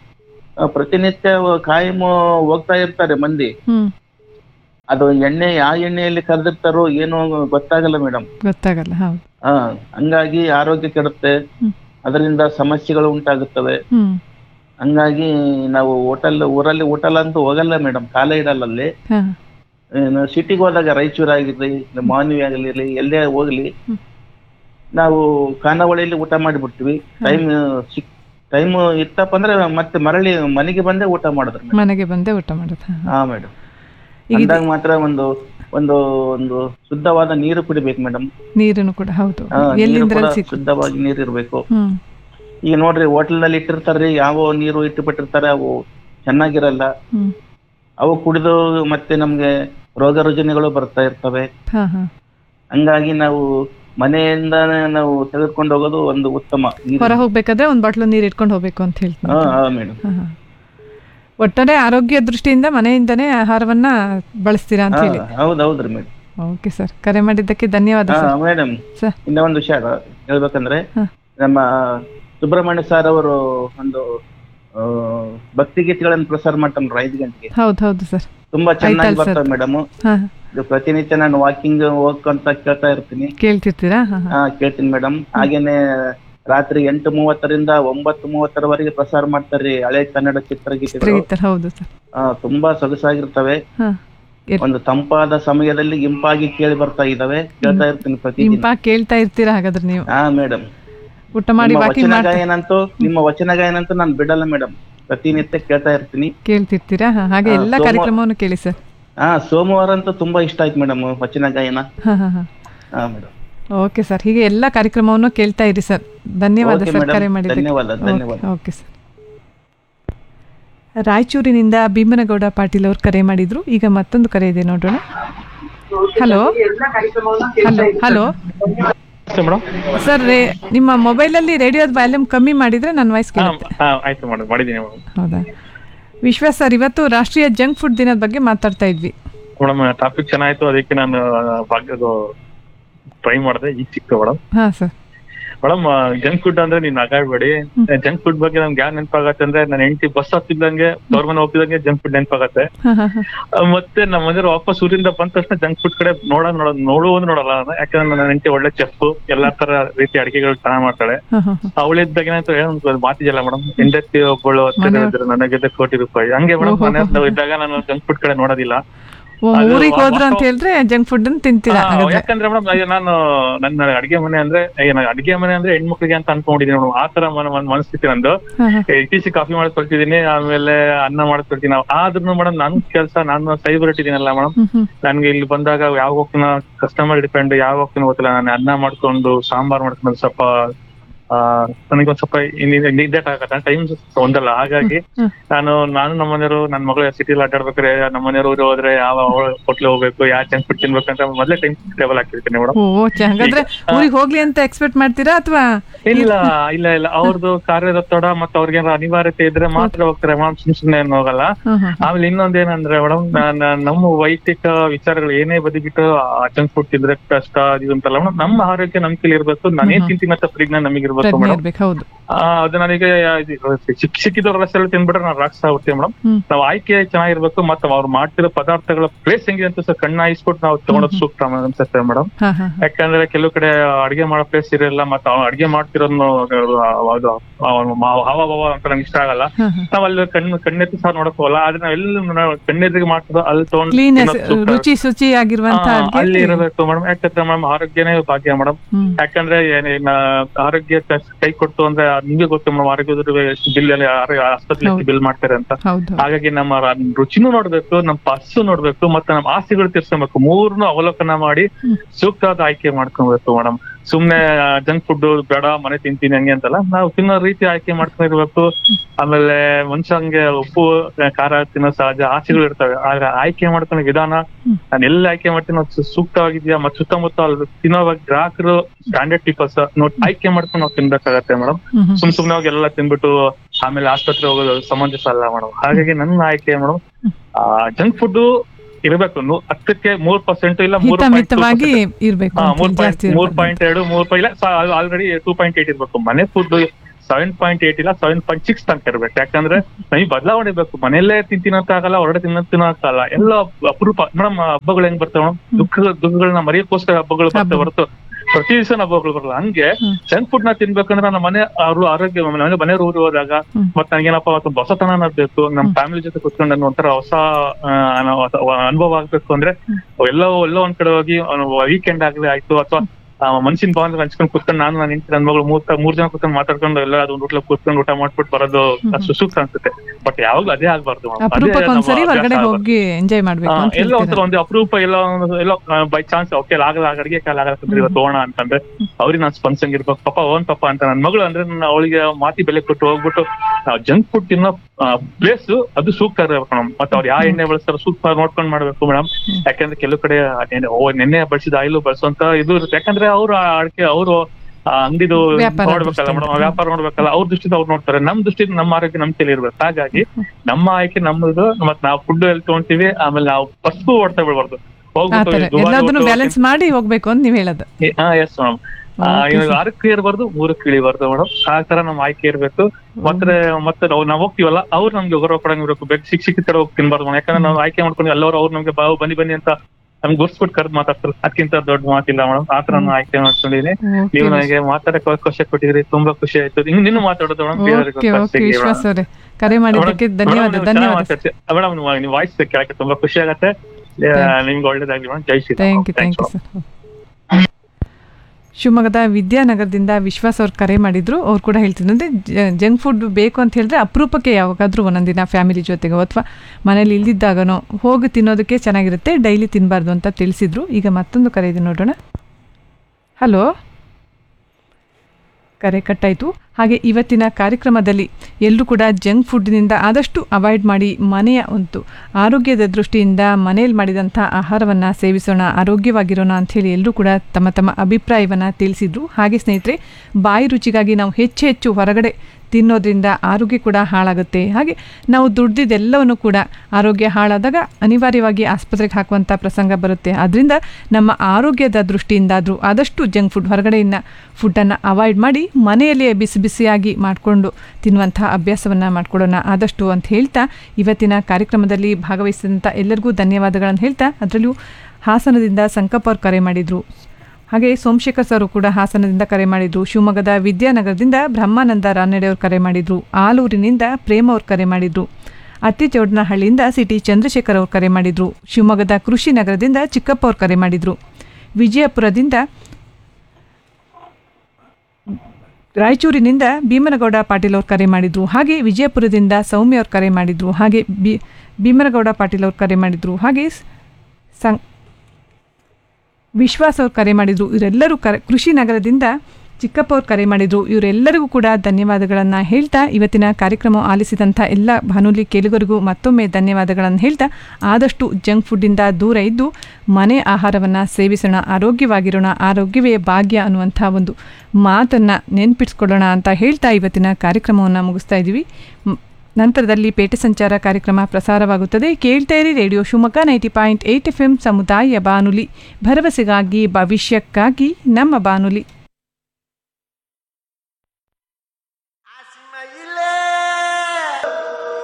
ಪ್ರತಿನಿತ್ಯ ಕಾಯಂ ಹೋಗ್ತಾ ಇರ್ತಾರೆ ಮಂದಿ. ಅದು ಎಣ್ಣೆ ಯಾವ ಎಣ್ಣೆಯಲ್ಲಿ ಕರೆದಿರ್ತಾರೋ ಏನೋ ಗೊತ್ತಾಗಲ್ಲ ಮೇಡಮ್. ಗೊತ್ತಾಗಲ್ಲ. ಹೌದು. ಹಂಗಾಗಿ ಆರೋಗ್ಯ ಕೆಡುತ್ತೆ, ಅದರಿಂದ ಸಮಸ್ಯೆಗಳು ಉಂಟಾಗುತ್ತವೆ. ಹಂಗಾಗಿ ನಾವು ಊರಲ್ಲಿ ಹೋಟೆಲ್ ಅಂತೂ ಹೋಗಲ್ಲ ಮೇಡಮ್, ಕಾಲ ಇಡಲ್ಲ ಅಲ್ಲಿ. ಸಿಟಿಗೆ ಹೋದಾಗ ರಾಯಚೂರು ಆಗಿರ್ಲಿ, ಮಾನ್ವಿ ಆಗಿರ್ಲಿ, ಎಲ್ಲೇ ಹೋಗ್ಲಿ ನಾವು ಖಾನಾವಳಿಯಲ್ಲಿ ಊಟ ಮಾಡಿಬಿಡ್ತೀವಿ. ಟೈಮ್ ಇತ್ತಪ್ಪ ಅಂದ್ರೆ ಮತ್ತೆ ಮರಳಿ ಮನೆಗೆ ಬಂದೇ ಊಟ ಮಾಡಿದ್ರು. ಮನೆಗೆ ಬಂದೇ ಊಟ ಮಾಡೋದು. ಹಾ ಮೇಡಮ್. ಅಂದಾಗ ಮಾತ್ರ ಒಂದು ಒಂದು ಒಂದು ಶುದ್ಧವಾದ ನೀರು ಕುಡಿಬೇಕು ಮೇಡಮ್. ನೀರನ್ನು ಕೂಡ ಹೌದು, ಶುದ್ಧವಾಗಿ ನೀರು ಇರ್ಬೇಕು. ಈಗ ನೋಡ್ರಿ ಹೋಟೆಲ್ನಲ್ಲಿ ಇಟ್ಟಿರ್ತಾರ್ರಿ, ಯಾವ ನೀರು ಇಟ್ಟು ಬಿಟ್ಟಿರ್ತಾರೆ, ಅವು ಚೆನ್ನಾಗಿರಲ್ಲ. ಅವು ಕುಡಿದು ಮತ್ತೆ ನಮ್ಗೆ ರೋಗ ರುಜಿನಗಳು ಬರ್ತಾ ಇರ್ತವೆ. ಹಂಗಾಗಿ ನಾವು ಮನೆಯಿಂದ ನಾವು ತೆಗೆದುಕೊಂಡು ಹೋಗೋದು ಒಂದು ಉತ್ತಮ. ಹೊರ ಹೋಗ್ಬೇಕಾದ್ರೆ ಒಂದ್ ಬಾಟ್ಲು ನೀರು ಇಟ್ಕೊಂಡು ಹೋಗ್ಬೇಕು ಅಂತ ಹೇಳ್ತೀನಿ. ಮೇಡಮ್. ಒಟ್ಟಾರೆ ಆರೋಗ್ಯ ದೃಷ್ಟಿಯಿಂದ ಮನೆಯಿಂದನೇ ಆಹಾರವನ್ನ ಬಳಸ್ತೀರಾ ಅಂತ ಹೇಳಿ. ಹೌದೌದ್ರಿ ಮೇಡಮ್. ಓಕೆ ಸರ್, ಕರೆ ಮಾಡಿದ್ದಕ್ಕೆ ಧನ್ಯವಾದ ಮೇಡಮ್. ಇನ್ನ ಒಂದು ವಿಷಯ ಹೇಳ್ಬೇಕಂದ್ರೆ, ನಮ್ಮ ಸುಬ್ರಹ್ಮಣ್ಯ ಸರ್ ಅವರು ಒಂದು ಭಕ್ತಿಗೀತೆಗಳನ್ನು ಪ್ರಸಾರ ಮಾಡ್ತಾರ 5 ಗಂಟೆಗೆ. ಹೌದು ಸರ್, ತುಂಬಾ ಚೆನ್ನಾಗಿ ಬರ್ತಾವ ಮೇಡಮ್. ಪ್ರತಿನಿತ್ಯ ನಾನು ವಾಕಿಂಗ್ ಹೋಗಂತ ಕೇಳ್ತಾ ಇರ್ತೀನಿ. ಕೇಳ್ತಿರ್ತೀರಾ? ಕೇಳ್ತೀನಿ ಮೇಡಮ್. ಹಾಗೇನೆ ರಾತ್ರಿ 8:30ರಿಂದ 9:30 ಪ್ರಸಾರ ಮಾಡ್ತಾರ್ರಿ ಹಳೆ ಕನ್ನಡ ಚಿತ್ರಗೀತೆಗಳು. ತುಂಬಾ ಸೊಗಸಾಗಿರ್ತವೆ. ಒಂದು ತಂಪಾದ ಸಮಯದಲ್ಲಿ ಇಂಪಾಗಿ ಕೇಳಿ ಬರ್ತಾ ಇದಾವೆ. ಕೇಳ್ತಾ ಇರ್ತೀನಿ ಪ್ರತಿದಿನ. ಕೇಳ್ತಾ ಇರ್ತೀರಾ ಹಾಗಾದ್ರೆ ನೀವು? ಮೇಡಮ್. ಊಟ ಮಾಡಿ ವಚನ ಗಾಯನಂತೂ ನಾನು ಬಿಡಲ್ಲ ಮೇಡಮ್, ಪ್ರತಿನಿತ್ಯ ಕೇಳ್ತಾ ಇರ್ತೀನಿ. ಕೇಳ್ತಿರ್ತೀರಾ? ಹಾಗೆ ಎಲ್ಲಾ ಕಾರ್ಯಕ್ರಮವನ್ನು ಕೇಳಿ ಸರ್. ಸೋಮವಾರ ಅಂತೂ ತುಂಬಾ ಇಷ್ಟ ಆಯ್ತು ಮೇಡಮ್ ವಚನ ಗಾಯನ. ಮೇಡಮ್. ಓಕೆ ಸರ್, ಹೀಗೆ ಎಲ್ಲ ಕಾರ್ಯಕ್ರಮವನ್ನು ಕೇಳ್ತಾ ಇರಿ ಸರ್. ಧನ್ಯವಾದ ಸರ್, ಕರೆ ಮಾಡಿದ್ದಕ್ಕೆ. Okay sir. ರಾಯಚೂರಿನಿಂದ ಭೀಮನಗೌಡ ಪಾಟೀಲ್ ಅವರು ಕರೆ ಮಾಡಿದ್ರು. ಈಗ ಮತ್ತೊಂದು ಕರೆ ಇದೆ, ನೋಡೋಣ. ಹಲೋ ಹಲೋ ಸರ್, ನಿಮ್ಮ ಮೊಬೈಲಲ್ಲಿ ರೇಡಿಯೋದ ವ್ಯಾಲ್ಯೂಮ್ ಕಮ್ಮಿ ಮಾಡಿದ್ರೆ ನನ್ನ ವಾಯ್ಸ್ ಕೇಳುತ್ತೆ. ಹೌದಾ? ವಿಶ್ವಾಸ್ ಸರ್, ಇವತ್ತು ರಾಷ್ಟ್ರೀಯ ಜಂಕ್ ಫುಡ್ ದಿನದ ಬಗ್ಗೆ ಮಾತಾಡ್ತಾ ಇದ್ವಿ. ಟಾಪಿಕ್ ಚೆನ್ನಾಯ್ತು, ಅದಕ್ಕೆ ನಾನು ಟ್ರೈ ಮಾಡಿದೆ. ಈಗ ಸಿಕ್ತು ಮೇಡಮ್. ಮೇಡಮ್, ಜಂಕ್ ಫುಡ್ ಅಂದ್ರೆ ನೀವ್ ನಗಾಡ್ಬೇಡಿ. ಜಂಕ್ ಫುಡ್ ಬಗ್ಗೆ ನಮ್ಗೆ ಯಾರು ನೆನಪಾಗತ್ತೆ ಅಂದ್ರೆ, ನನ್ನ ಹೆಂಡತಿ ಬಸ್ ಹತ್ತಿದಂಗೆ ಅವ್ರ ಮನೆ ಹೋಗ್ತಿದಂಗೆ ಜಂಕ್ ಫುಡ್ ನೆನಪಾಗತ್ತೆ. ಮತ್ತೆ ನಮ್ಮ ಮನೆ ವಾಪಸ್ ಊರಿಂದ ಬಂದ ತಕ್ಷಣ ಜಂಕ್ ಫುಡ್ ಕಡೆ ನೋಡಲ್ಲ. ಯಾಕಂದ್ರೆ ನನ್ನ ಹೆಂಡತಿ ಒಳ್ಳೆ ಚೆಫ್, ಎಲ್ಲಾ ತರ ರೀತಿ ಅಡಿಗೆಗಳು ಚೆನ್ನಾಗಿ ಮಾಡ್ತಾಳೆ. ಅವಳಿದ್ದಾಗ ಏನಂತ ಮಾತಿದೆಯಲ್ಲ ಮೇಡಮ್, ಹೆಂಡತಿ ಒಬ್ಬಳು ನನಗೆ ಕೋಟಿ ರೂಪಾಯಿ. ಹಂಗೆ ಮೇಡಮ್, ಮನೆ ಇದ್ದಾಗ ನಾನು ಜಂಕ್ ಫುಡ್ ಕಡೆ ನೋಡೋದಿಲ್ಲ. ಊರಿಗೆ ಹೋದ್ರು ಅಂತ ಹೇಳಿದ್ರೆ ಜಂಕ್ ಫುಡ್ ತಿಂತೀರಾ? ಯಾಕಂದ್ರೆ ಮೇಡಮ್, ನಾನು ನನ್ನ ಅಡಿಗೆ ಮನೆ ಅಂದ್ರೆ ಹೆಣ್ಮಕ್ಳಿಗೆ ಅಂತ ಅನ್ಕೊಂಡಿದೀನಿ ಮೇಡಮ್. ಆ ತರ ಮನಸ್ಥಿತಿ ನಂದು. ಇತ್ತೀಚೆಗೆ ಕಾಫಿ ಮಾಡಕ್ ಕೊಡ್ತಿದ್ದೀನಿ, ಆಮೇಲೆ ಅನ್ನ ಮಾಡಕ್ ಕೊಡ್ತೀನಿ. ಆದ್ರೂ ಮೇಡಮ್ ನನ್ ಕೆಲಸ, ನಾನು ಸೈಬರ್ ಇಟ್ಟಿದ್ದೀನಲ್ಲ ಮೇಡಮ್, ನನ್ಗೆ ಇಲ್ಲಿ ಬಂದಾಗ ಯಾವ ಹೋಗ್ತೀನ ಕಸ್ಟಮರ್ ಡಿಪೆಂಡ್, ಯಾವ ಹೋಗ್ತೀನಿ ಗೊತ್ತಿಲ್ಲ. ನಾನು ಅನ್ನ ಮಾಡ್ಕೊಂಡು ಸಾಂಬಾರ್ ಮಾಡ್ಕೊಂಡು ಸ್ವಲ್ಪ ನನಗೊಂದ್ ಸ್ವಲ್ಪ ನಿದ್ದೆಟ್ ಆಗತ್ತೆ, ಟೈಮ್ ಒಂದಲ್ಲ. ಹಾಗಾಗಿ ನಾನು ನಮ್ಮ ಮನೆಯವರು, ನನ್ನ ಮಗಳು ಸಿಟಿಲಿ ಅಡ್ಡಾಡ್ಬೇಕಾದ್ರೆ ನಮ್ಮ ಮನೆಯವ್ರು ಊರಿಗೆ ಹೋದ್ರೆ ಯಾವ ಹೋಟ್ಲ್ ಹೋಗ್ಬೇಕು, ಯಾವ ಜಂಕ್ ಫುಡ್ ತಿನ್ಬೇಕಂತ ಮೊದಲೇ ಟೈಮ್ ಟೇಬಲ್ ಹಾಕಿರ್ತೀನಿ ಮೇಡಮ್. ಊರಿಗೆ ಹೋಗ್ಲಿ ಅಂತ ಎಕ್ಸ್ಪೆಕ್ಟ್ ಮಾಡ್ತೀರಾ ಅಥವಾ? ಇಲ್ಲ, ಅವ್ರದ್ದು ಕಾರ್ಯದೊತ್ತಡ ಮತ್ತೆ ಅವ್ರಿಗೆ ಅನಿವಾರ್ಯತೆ ಇದ್ರೆ ಮಾತ್ರ ಹೋಗ್ತಾರೆ ಮೇಡಮ್, ಸುಮ್ನೆ ಏನು ಹೋಗಲ್ಲ. ಆಮೇಲೆ ಇನ್ನೊಂದೇನಂದ್ರೆ ಮೇಡಮ್, ನಮ್ಮ ವೈಯಕ್ತಿಕ ವಿಚಾರಗಳು ಏನೇ ಬದಿಗಿಟ್ಟು ಜಂಕ್ ಫುಡ್ ತಿಂದ್ರೆ ಕಷ್ಟ ಇದು ಅಂತಲ್ಲ ಮೇಡಮ್. ನಮ್ಮ ಆರೋಗ್ಯ ನಂಬಿಕೆಲಿ ಇರ್ಬೇಕು. ನಾನೇನ್ ತಿಂತೀನಿ ಅಂತ ಪರಿಜ್ಞಾನ ನಮಗಿರ್ಬೇಕು. ಅದು ನನಗೆ ಸಿಕ್ಕಿದವ್ರ ತಿನ್ಬಿಟ್ರೆ ನಾನು ರಾಕ್ಷಸ ಆಗ್ಬಿಡ್ತೀವಿ ಮೇಡಮ್. ನಾವು ಆಯ್ಕೆ ಚೆನ್ನಾಗಿರ್ಬೇಕು. ಮತ್ತೆ ಅವ್ರು ಮಾಡ್ತಿರೋ ಪದಾರ್ಥಗಳ ಪ್ಲೇಸ್ ಹೆಂಗಿದೆ ಅಂತ ಕಣ್ಣಾಯಿಸ್ಬಿಟ್ಟು ನಾವು ತಗೊಳೋದು ಸೂಕ್ತ ಅನ್ಸುತ್ತೆ ಮೇಡಮ್. ಯಾಕಂದ್ರೆ ಕೆಲವು ಕಡೆ ಅಡಿಗೆ ಮಾಡೋ ಪ್ಲೇಸ್ ಇರಲ್ಲ, ಮತ್ತೆ ಅಡಿಗೆ ಮಾಡ್ತಿರೋದು ಹಾವ ಅಂತ ನಂಗೆ ಇಷ್ಟ ಆಗಲ್ಲ. ನಾವ್ ಅಲ್ಲಿ ಕಣ್ಣೆತ್ತಿ ಸಹ ನೋಡಕ್ ಹೋಗಲ್ಲ. ಆದ್ರೆ ನಾವೆಲ್ಲ ಕಣ್ಣೆದ್ರಿಗೆ ಮಾಡ್ತಿರೋ ಅಲ್ಲಿ ತಗೊಂಡು ಅಲ್ಲಿ ಇರಬೇಕು ಮೇಡಮ್. ಯಾಕಂದ್ರೆ ಮೇಡಮ್, ಆರೋಗ್ಯನೇ ಭಾಗ್ಯ ಮೇಡಮ್. ಯಾಕಂದ್ರೆ ಆರೋಗ್ಯ ಕೈ ಕೊಡ್ತು ಅಂದ್ರೆ ನಿಮ್ಗೆ ಗೊತ್ತು ಮೇಡಮ್, ಆರೋಗ್ಯದ ಬಿಲ್ ಅಲ್ಲಿ ಆಸ್ಪತ್ರೆ ಬಿಲ್ ಮಾಡ್ತಾರೆ ಅಂತ. ಹಾಗಾಗಿ ನಮ್ಮ ರುಚಿನೂ ನೋಡ್ಬೇಕು, ನಮ್ಮ ಪರ್ಸು ನೋಡ್ಬೇಕು, ಮತ್ತೆ ನಮ್ಮ ಆಸೆಗಳು ತೀರ್ಸ್ಕೊಬೇಕು. ಮೂರನ್ನು ಅವಲೋಕನ ಮಾಡಿ ಸೂಕ್ತವಾದ ಆಯ್ಕೆ ಮಾಡ್ಕೊಬೇಕು ಮೇಡಮ್. ಸುಮ್ನೆ ಜಂಕ್ ಫುಡ್ ಬೇಡ ಮನೆ ತಿಂತೀನಿ ಹಂಗೆ ಅಂತಲ್ಲ, ನಾವು ತಿನ್ನೋ ರೀತಿ ಆಯ್ಕೆ ಮಾಡ್ಕೊಂಡಿರ್ಬೇಕು. ಆಮೇಲೆ ಮನುಷ್ಯಂಗೆ ಉಪ್ಪು ಖಾರ ತಿನ್ನೋ ಸಹಜ ಆಸೆಗಳು ಇರ್ತವೆ. ಆದ್ರೆ ಆಯ್ಕೆ ಮಾಡ್ಕೊಳ್ಳೋ ವಿಧಾನ, ನಾನು ಎಲ್ಲ ಆಯ್ಕೆ ಮಾಡ್ತೀನಿ ಸೂಕ್ತವಾಗಿದ್ಯಾ, ಮತ್ತೆ ಸುತ್ತಮುತ್ತ ತಿನ್ನೋವಾಗ ಗ್ರಾಹಕರು ಸ್ಟ್ಯಾಂಡರ್ಡ್ ಪೀಪಲ್ಸ್ ನೋಡಿ ಆಯ್ಕೆ ಮಾಡ್ಕೊಂಡು ನಾವು ತಿನ್ಬೇಕಾಗತ್ತೆ ಮೇಡಮ್. ಸುಮ್ನೆ ಹೋಗಿ ಎಲ್ಲ ತಿನ್ಬಿಟ್ಟು ಆಮೇಲೆ ಆಸ್ಪತ್ರೆ ಹೋಗೋದು ಸಮಂಜಸ ಅಲ್ಲ ಮೇಡಮ್. ಹಾಗಾಗಿ ನನ್ನ ಆಯ್ಕೆ ಮೇಡಮ್, ಜಂಕ್ ಫುಡ್ ಇರಬೇಕು 10ಕ್ಕೆ 3% ಇಲ್ಲ 3.2 3.2 ಇಲ್ಲ ಆಲ್ರೆಡಿ 2.8 ಇರ್ಬೇಕು. ಮನೆ ಫುಡ್ 7.8 ಇಲ್ಲ 7.6 ತನಕ ಇರ್ಬೇಕು. ಯಾಕಂದ್ರೆ ನಮಗೆ ಬದಲಾವಣೆ ಬೇಕು. ಮನೆಯಲ್ಲೇ ತಿನ್ನಕ್ಕಾಗಲ್ಲ, ಹೊರಗಡೆ ತಿನ್ನಕ್ಕಾಗಲ್ಲ. ಎಲ್ಲ ಅಪರೂಪ ಮೇಡಮ್. ಹಬ್ಬಗಳು ಹೆಂಗ್ ಬರ್ತವೆ ಮೇಡಮ್, ದುಃಖಗಳನ್ನ ಮರೆಯಕ್ಕೋಸ್ಕರ ಹಬ್ಬಗಳು ಬರ್ತವೆ ಹೊರತು ಪ್ರತಿ ದಿವಸ ಹಬ್ಬಗಳು ಬರಲ್ಲ. ಹಂಗೆ ಜಂಕ್ ಫುಡ್ ನ ತಿನ್ಬೇಕಂದ್ರೆ ನಮ್ಮ ಮನೆ ಅವ್ರು ಆರೋಗ್ಯ ಮನೆಯವ್ರು ಊರಿಗೆ ಹೋದಾಗ ಮತ್ತೆ ನನಗೇನಪ್ಪ ಹೊಸತನ ಬೇಕು, ನಮ್ಮ ಫ್ಯಾಮಿಲಿ ಜೊತೆ ಕುತ್ಕೊಂಡು ಅನ್ನೋ ಒಂಥರ ಹೊಸ ಅನುಭವ ಆಗ್ಬೇಕು ಅಂದ್ರೆ ಎಲ್ಲೋ ಒಂದ್ ಕಡೆ ಹೋಗಿ ವೀಕೆಂಡ್ ಆಗ್ಲಿ ಆಯ್ತು ಅಥವಾ ಮನ್ಸಿನ ಭಾವನೆ ಹಂಚ್ಕೊಂಡು ಕುತ್ಕೊಂಡು ನಾನು ನನ್ನ ಹೆಂಡತಿ ನನ್ನ ಮಗಳು ಮೂರ್ ಜನ ಕುತ್ಕೊಂಡು ಮಾತಾಡ್ಕೊಂಡು ಎಲ್ಲ ಅದೊಂದು ಊಟ ಕುತ್ಕೊಂಡು ಊಟ ಮಾಡ್ಬಿಟ್ಟು ಬರೋದು ಅಷ್ಟು ಸೂಕ್ತ ಅನ್ಸುತ್ತೆ. ಬಟ್ ಯಾವಾಗ್ಲೂ ಅದೇ ಆಗ್ಬಾರ್ದು. ಎಲ್ಲ ಒಂಥರ ಒಂದು ಅಪರೂಪ ಎಲ್ಲೋ ಬೈ ಚಾನ್ಸ್ ಓಕೆ ಆಗಲ್ಲ ಅಡಿಗೆ ಕಾಲ ಆಗಲ್ಲ ಇವತ್ತು ಹೋಗೋಣ ಅಂತಂದ್ರೆ ಅವ್ರಿಗೆ ನಾನು ಸ್ಪಂದಿಸಂಗ್ ಇರ್ಬೇಕು. ಪಾಪ ಪಾಪ ಅಂತ ನನ್ನ ಮಗಳು ಅಂದ್ರೆ ಅವಳಿಗೆ ಮಾತಿ ಬೆಲೆ ಕೊಟ್ಟು ಹೋಗ್ಬಿಟ್ಟು ಜಂಕ್ ಫುಡ್ ತಿನ್ನೋ ಪ್ಲೇಸ್ ಅದು ಸೂಕ್ತ ಇರ್ಬೇಕು ಮೇಡಮ್. ಮತ್ತೆ ಅವ್ರು ಯಾವ ಎಣ್ಣೆ ಬಳಸ್ತಾರ ಸೂಕ್ತ ನೋಡ್ಕೊಂಡ್ ಮಾಡ್ಬೇಕು ಮೇಡಮ್. ಯಾಕಂದ್ರೆ ಕೆಲವು ಕಡೆ ನೆನ್ನೆ ಬಳಸಿದ ಆಯಿಲು ಬಳಸುವಂತ ಇದು ಇರುತ್ತೆ. ಯಾಕಂದ್ರೆ ಅವ್ರು ಅಡಿಕೆ ಅವರು ಅಂಗಡಿದು ನೋಡ್ಬೇಕಲ್ಲ ಮೇಡಮ್, ವ್ಯಾಪಾರ ನೋಡ್ಬೇಕಲ್ಲ. ಅವ್ರ ದೃಷ್ಟಿಯಿಂದ ಅವ್ರು ನೋಡ್ತಾರೆ. ನಮ್ ದೃಷ್ಟಿಯಿಂದ ನಮ್ಮ ಆರೋಗ್ಯ ನಮ್ ಕೈಲಿ ಇರ್ಬೇಕು. ಹಾಗಾಗಿ ನಮ್ಮ ಆಯ್ಕೆ ನಮ್ಮದು. ಮತ್ತೆ ನಾವು ಫುಡ್ ಎಲ್ಲಿ ತಗೊಂತೀವಿ, ಆಮೇಲೆ ನಾವು ಫಸ್ಟ್ ಓಡ್ತಾ ಬಿಡ್ಬಾರ್ದು, ಬ್ಯಾಲೆನ್ಸ್ ಮಾಡಿ ಹೋಗ್ಬೇಕು ಅಂತ ನೀವ್ ಹೇಳೋದು. Yes madam. ಆರಕ್ಕೆ ಇರಬಾರ್ದು, ಮೂರಕ್ಕೆ ಇಳಿಬಾರ್ದು ಮೇಡಮ್. ಆ ತರ ನಮ್ ಆಯ್ಕೆ ಇರ್ಬೇಕು. ಮತ್ತೆ ನಾವ್ ಹೋಗ್ತೀವಲ್ಲ ಅವ್ರು ನಮ್ಗೆ ಗೌರವ ಕೊಡಂಗಿರ್ಬೇಕು. ಸಿಕ್ಕ ಕಡೆ ಹೋಗಿ ತಿನ್ಬಾರ್ದು. ಯಾಕಂದ್ರೆ ನಾವು ಆಯ್ಕೆ ಮಾಡ್ಕೊಂಡು ಎಲ್ಲರೂ ಅವ್ರು ನಮ್ಗೆ ಬನ್ನಿ ಅಂತ ನಮ್ಗೆ ಗುರ್ಸ್ಬಿಟ್ಟು ಕರೆದು ಮಾತಾಡ್ತಾರೆ. ಅದಕ್ಕಿಂತ ದೊಡ್ಡ ಮಾತಿಲ್ಲ ಮೇಡಮ್. ಆತರ ನಾನು ಆಯ್ಕೆ ಮಾಡ್ಕೊಂಡಿದೀನಿ. ನೀವು ನನಗೆ ಮಾತಾಡಕ್ಕೆ ಅವಕಾಶ ಕೊಟ್ಟಿದ್ರಿ, ತುಂಬಾ ಖುಷಿ ಆಯ್ತು. ನಿನ್ನ ಮಾತಾಡೋದು ಮೇಡಮ್. ಕರೆ ಮಾಡಿದ್ದಕ್ಕೆ ಧನ್ಯವಾದ. ಮೇಡಮ್ ನೀವು ವಾಯ್ಸ್ ಕೇಳಕ್ಕೆ ತುಂಬಾ ಖುಷಿ ಆಗತ್ತೆ. ನಿಮ್ಗೆ ಒಳ್ಳೇದಾಗ್ಲಿ madam. Jai Shri. Thank you sir. ಶಿವಮೊಗ್ಗದ ವಿದ್ಯಾನಗರದಿಂದ ವಿಶ್ವಾಸ್ ಅವ್ರು ಕರೆ ಮಾಡಿದ್ರು. ಅವ್ರು ಕೂಡ ಹೇಳ್ತಿದ್ರು ಅಂದರೆ ಜಂಕ್ ಫುಡ್ ಬೇಕು ಅಂತ ಹೇಳಿದ್ರೆ ಅಪರೂಪಕ್ಕೆ ಯಾವಾಗಾದ್ರೂ ಒಂದೊಂದಿನ ಫ್ಯಾಮಿಲಿ ಜೊತೆಗೋ ಅಥವಾ ಮನೇಲಿ ಇಲ್ದಿದ್ದಾಗನೋ ಹೋಗಿ ತಿನ್ನೋದಕ್ಕೆ ಚೆನ್ನಾಗಿರುತ್ತೆ, ಡೈಲಿ ತಿನ್ನಬಾರ್ದು ಅಂತ ತಿಳಿಸಿದ್ರು. ಈಗ ಮತ್ತೊಂದು ಕರೆ ಇದೆ, ನೋಡೋಣ. ಹಲೋ, ಕರೆ ಕಟ್ಟಾಯಿತು. ಹಾಗೆ ಇವತ್ತಿನ ಕಾರ್ಯಕ್ರಮದಲ್ಲಿ ಎಲ್ಲರೂ ಕೂಡ ಜಂಕ್ ಫುಡ್ನಿಂದ ಆದಷ್ಟು ಅವಾಯ್ಡ್ ಮಾಡಿ ಮನೆಯ ಒಂದು ಆರೋಗ್ಯದ ದೃಷ್ಟಿಯಿಂದ ಮನೆಯಲ್ಲಿ ಮಾಡಿದಂಥ ಆಹಾರವನ್ನು ಸೇವಿಸೋಣ, ಆರೋಗ್ಯವಾಗಿರೋಣ ಅಂಥೇಳಿ ಎಲ್ಲರೂ ಕೂಡ ತಮ್ಮ ತಮ್ಮ ಅಭಿಪ್ರಾಯವನ್ನು ತಿಳಿಸಿದ್ರು. ಹಾಗೆ ಸ್ನೇಹಿತರೆ, ಬಾಯಿ ರುಚಿಗಾಗಿ ನಾವು ಹೆಚ್ಚು ಹೊರಗಡೆ ತಿನ್ನೋದ್ರಿಂದ ಆರೋಗ್ಯ ಕೂಡ ಹಾಳಾಗುತ್ತೆ. ಹಾಗೆ ನಾವು ದುಡ್ದಿದ್ದೆಲ್ಲವನ್ನು ಕೂಡ ಆರೋಗ್ಯ ಹಾಳಾದಾಗ ಅನಿವಾರ್ಯವಾಗಿ ಆಸ್ಪತ್ರೆಗೆ ಹಾಕುವಂಥ ಪ್ರಸಂಗ ಬರುತ್ತೆ. ಆದ್ದರಿಂದ ನಮ್ಮ ಆರೋಗ್ಯದ ದೃಷ್ಟಿಯಿಂದಾದರೂ ಆದಷ್ಟು ಜಂಕ್ ಫುಡ್, ಹೊರಗಡೆಯಿಂದ ಫುಡ್ಡನ್ನು ಅವಾಯ್ಡ್ ಮಾಡಿ ಮನೆಯಲ್ಲಿಯೇ ಬಿಸಿಯಾಗಿ ಮಾಡಿಕೊಂಡು ತಿನ್ನುವಂಥ ಅಭ್ಯಾಸವನ್ನು ಮಾಡ್ಕೊಳ್ಳೋಣ ಆದಷ್ಟು ಅಂತ ಹೇಳ್ತಾ, ಇವತ್ತಿನ ಕಾರ್ಯಕ್ರಮದಲ್ಲಿ ಭಾಗವಹಿಸಿದಂಥ ಎಲ್ಲರಿಗೂ ಧನ್ಯವಾದಗಳನ್ನು ಹೇಳ್ತಾ, ಅದರಲ್ಲೂ ಹಾಸನದಿಂದ ಸಂಕಪ್ಪ ಅವ್ರು ಕರೆ ಮಾಡಿದರು. ಹಾಗೆ ಸೋಮಶೇಖರ್ ಸರ್ ಕೂಡ ಹಾಸನದಿಂದ ಕರೆ ಮಾಡಿದ್ರು. ಶಿವಮೊಗ್ಗದ ವಿದ್ಯಾನಗರದಿಂದ ಬ್ರಹ್ಮಾನಂದ ರಾನಡೆ ಅವರು ಕರೆ ಮಾಡಿದ್ರು. ಆಲೂರಿನಿಂದ ಪ್ರೇಮ ಅವರು ಕರೆ ಮಾಡಿದ್ರು. ಅತ್ತಿಚೌಡನಹಳ್ಳಿಯಿಂದ ಸಿಟಿ ಚಂದ್ರಶೇಖರ್ ಅವರು ಕರೆ ಮಾಡಿದ್ರು. ಶಿವಮೊಗ್ಗದ ಕೃಷಿ ನಗರದಿಂದ ಚಿಕ್ಕಪ್ಪ ಅವರು ಕರೆ ಮಾಡಿದ್ರು. ವಿಜಯಪುರದಿಂದ ರಾಯಚೂರಿನಿಂದ ಭೀಮನಗೌಡ ಪಾಟೀಲ್ ಅವರು ಕರೆ ಮಾಡಿದ್ರು. ಹಾಗೆ ವಿಜಯಪುರದಿಂದ ಸೌಮ್ಯ ಅವರು ಕರೆ ಮಾಡಿದ್ರು. ಹಾಗೆ ಭೀಮನಗೌಡ ಪಾಟೀಲ್ ಅವರು ಕರೆ ಮಾಡಿದ್ರು. ಹಾಗೆ ವಿಶ್ವಾಸ್ ಅವ್ರು ಕರೆ ಮಾಡಿದರು. ಇವರೆಲ್ಲರೂ ಕೃಷಿ ನಗರದಿಂದ ಚಿಕ್ಕಪ್ಪ ಅವ್ರು ಕರೆ ಮಾಡಿದರು. ಇವರೆಲ್ಲರಿಗೂ ಕೂಡ ಧನ್ಯವಾದಗಳನ್ನು ಹೇಳ್ತಾ, ಇವತ್ತಿನ ಕಾರ್ಯಕ್ರಮ ಆಲಿಸಿದಂಥ ಎಲ್ಲ ಬಾನುಲಿ ಕೇಳುಗರಿಗೂ ಮತ್ತೊಮ್ಮೆ ಧನ್ಯವಾದಗಳನ್ನು ಹೇಳ್ತಾ, ಆದಷ್ಟು ಜಂಕ್ ಫುಡ್ಡಿಂದ ದೂರ ಇದ್ದು ಮನೆ ಆಹಾರವನ್ನು ಸೇವಿಸೋಣ, ಆರೋಗ್ಯವಾಗಿರೋಣ, ಆರೋಗ್ಯವೇ ಭಾಗ್ಯ ಅನ್ನುವಂಥ ಒಂದು ಮಾತನ್ನು ನೆನಪಿಸ್ಕೊಳ್ಳೋಣ ಅಂತ ಹೇಳ್ತಾ ಇವತ್ತಿನ ಕಾರ್ಯಕ್ರಮವನ್ನು ಮುಗಿಸ್ತಾ ಇದ್ದೀವಿ. ನಂತರದಲ್ಲಿ ಪೇಟೆ ಸಂಚಾರ ಕಾರ್ಯಕ್ರಮ ಪ್ರಸಾರವಾಗುತ್ತದೆ. ಕೇಳ್ತಾ ಇರಿ ರೇಡಿಯೋ ಶಿವಮೊಗ್ಗ 90.8 FM ಸಮುದಾಯ ಬಾನುಲಿ, ಭರವಸೆಗಾಗಿ ಭವಿಷ್ಯಕ್ಕಾಗಿ ನಮ್ಮ ಬಾನುಲಿ.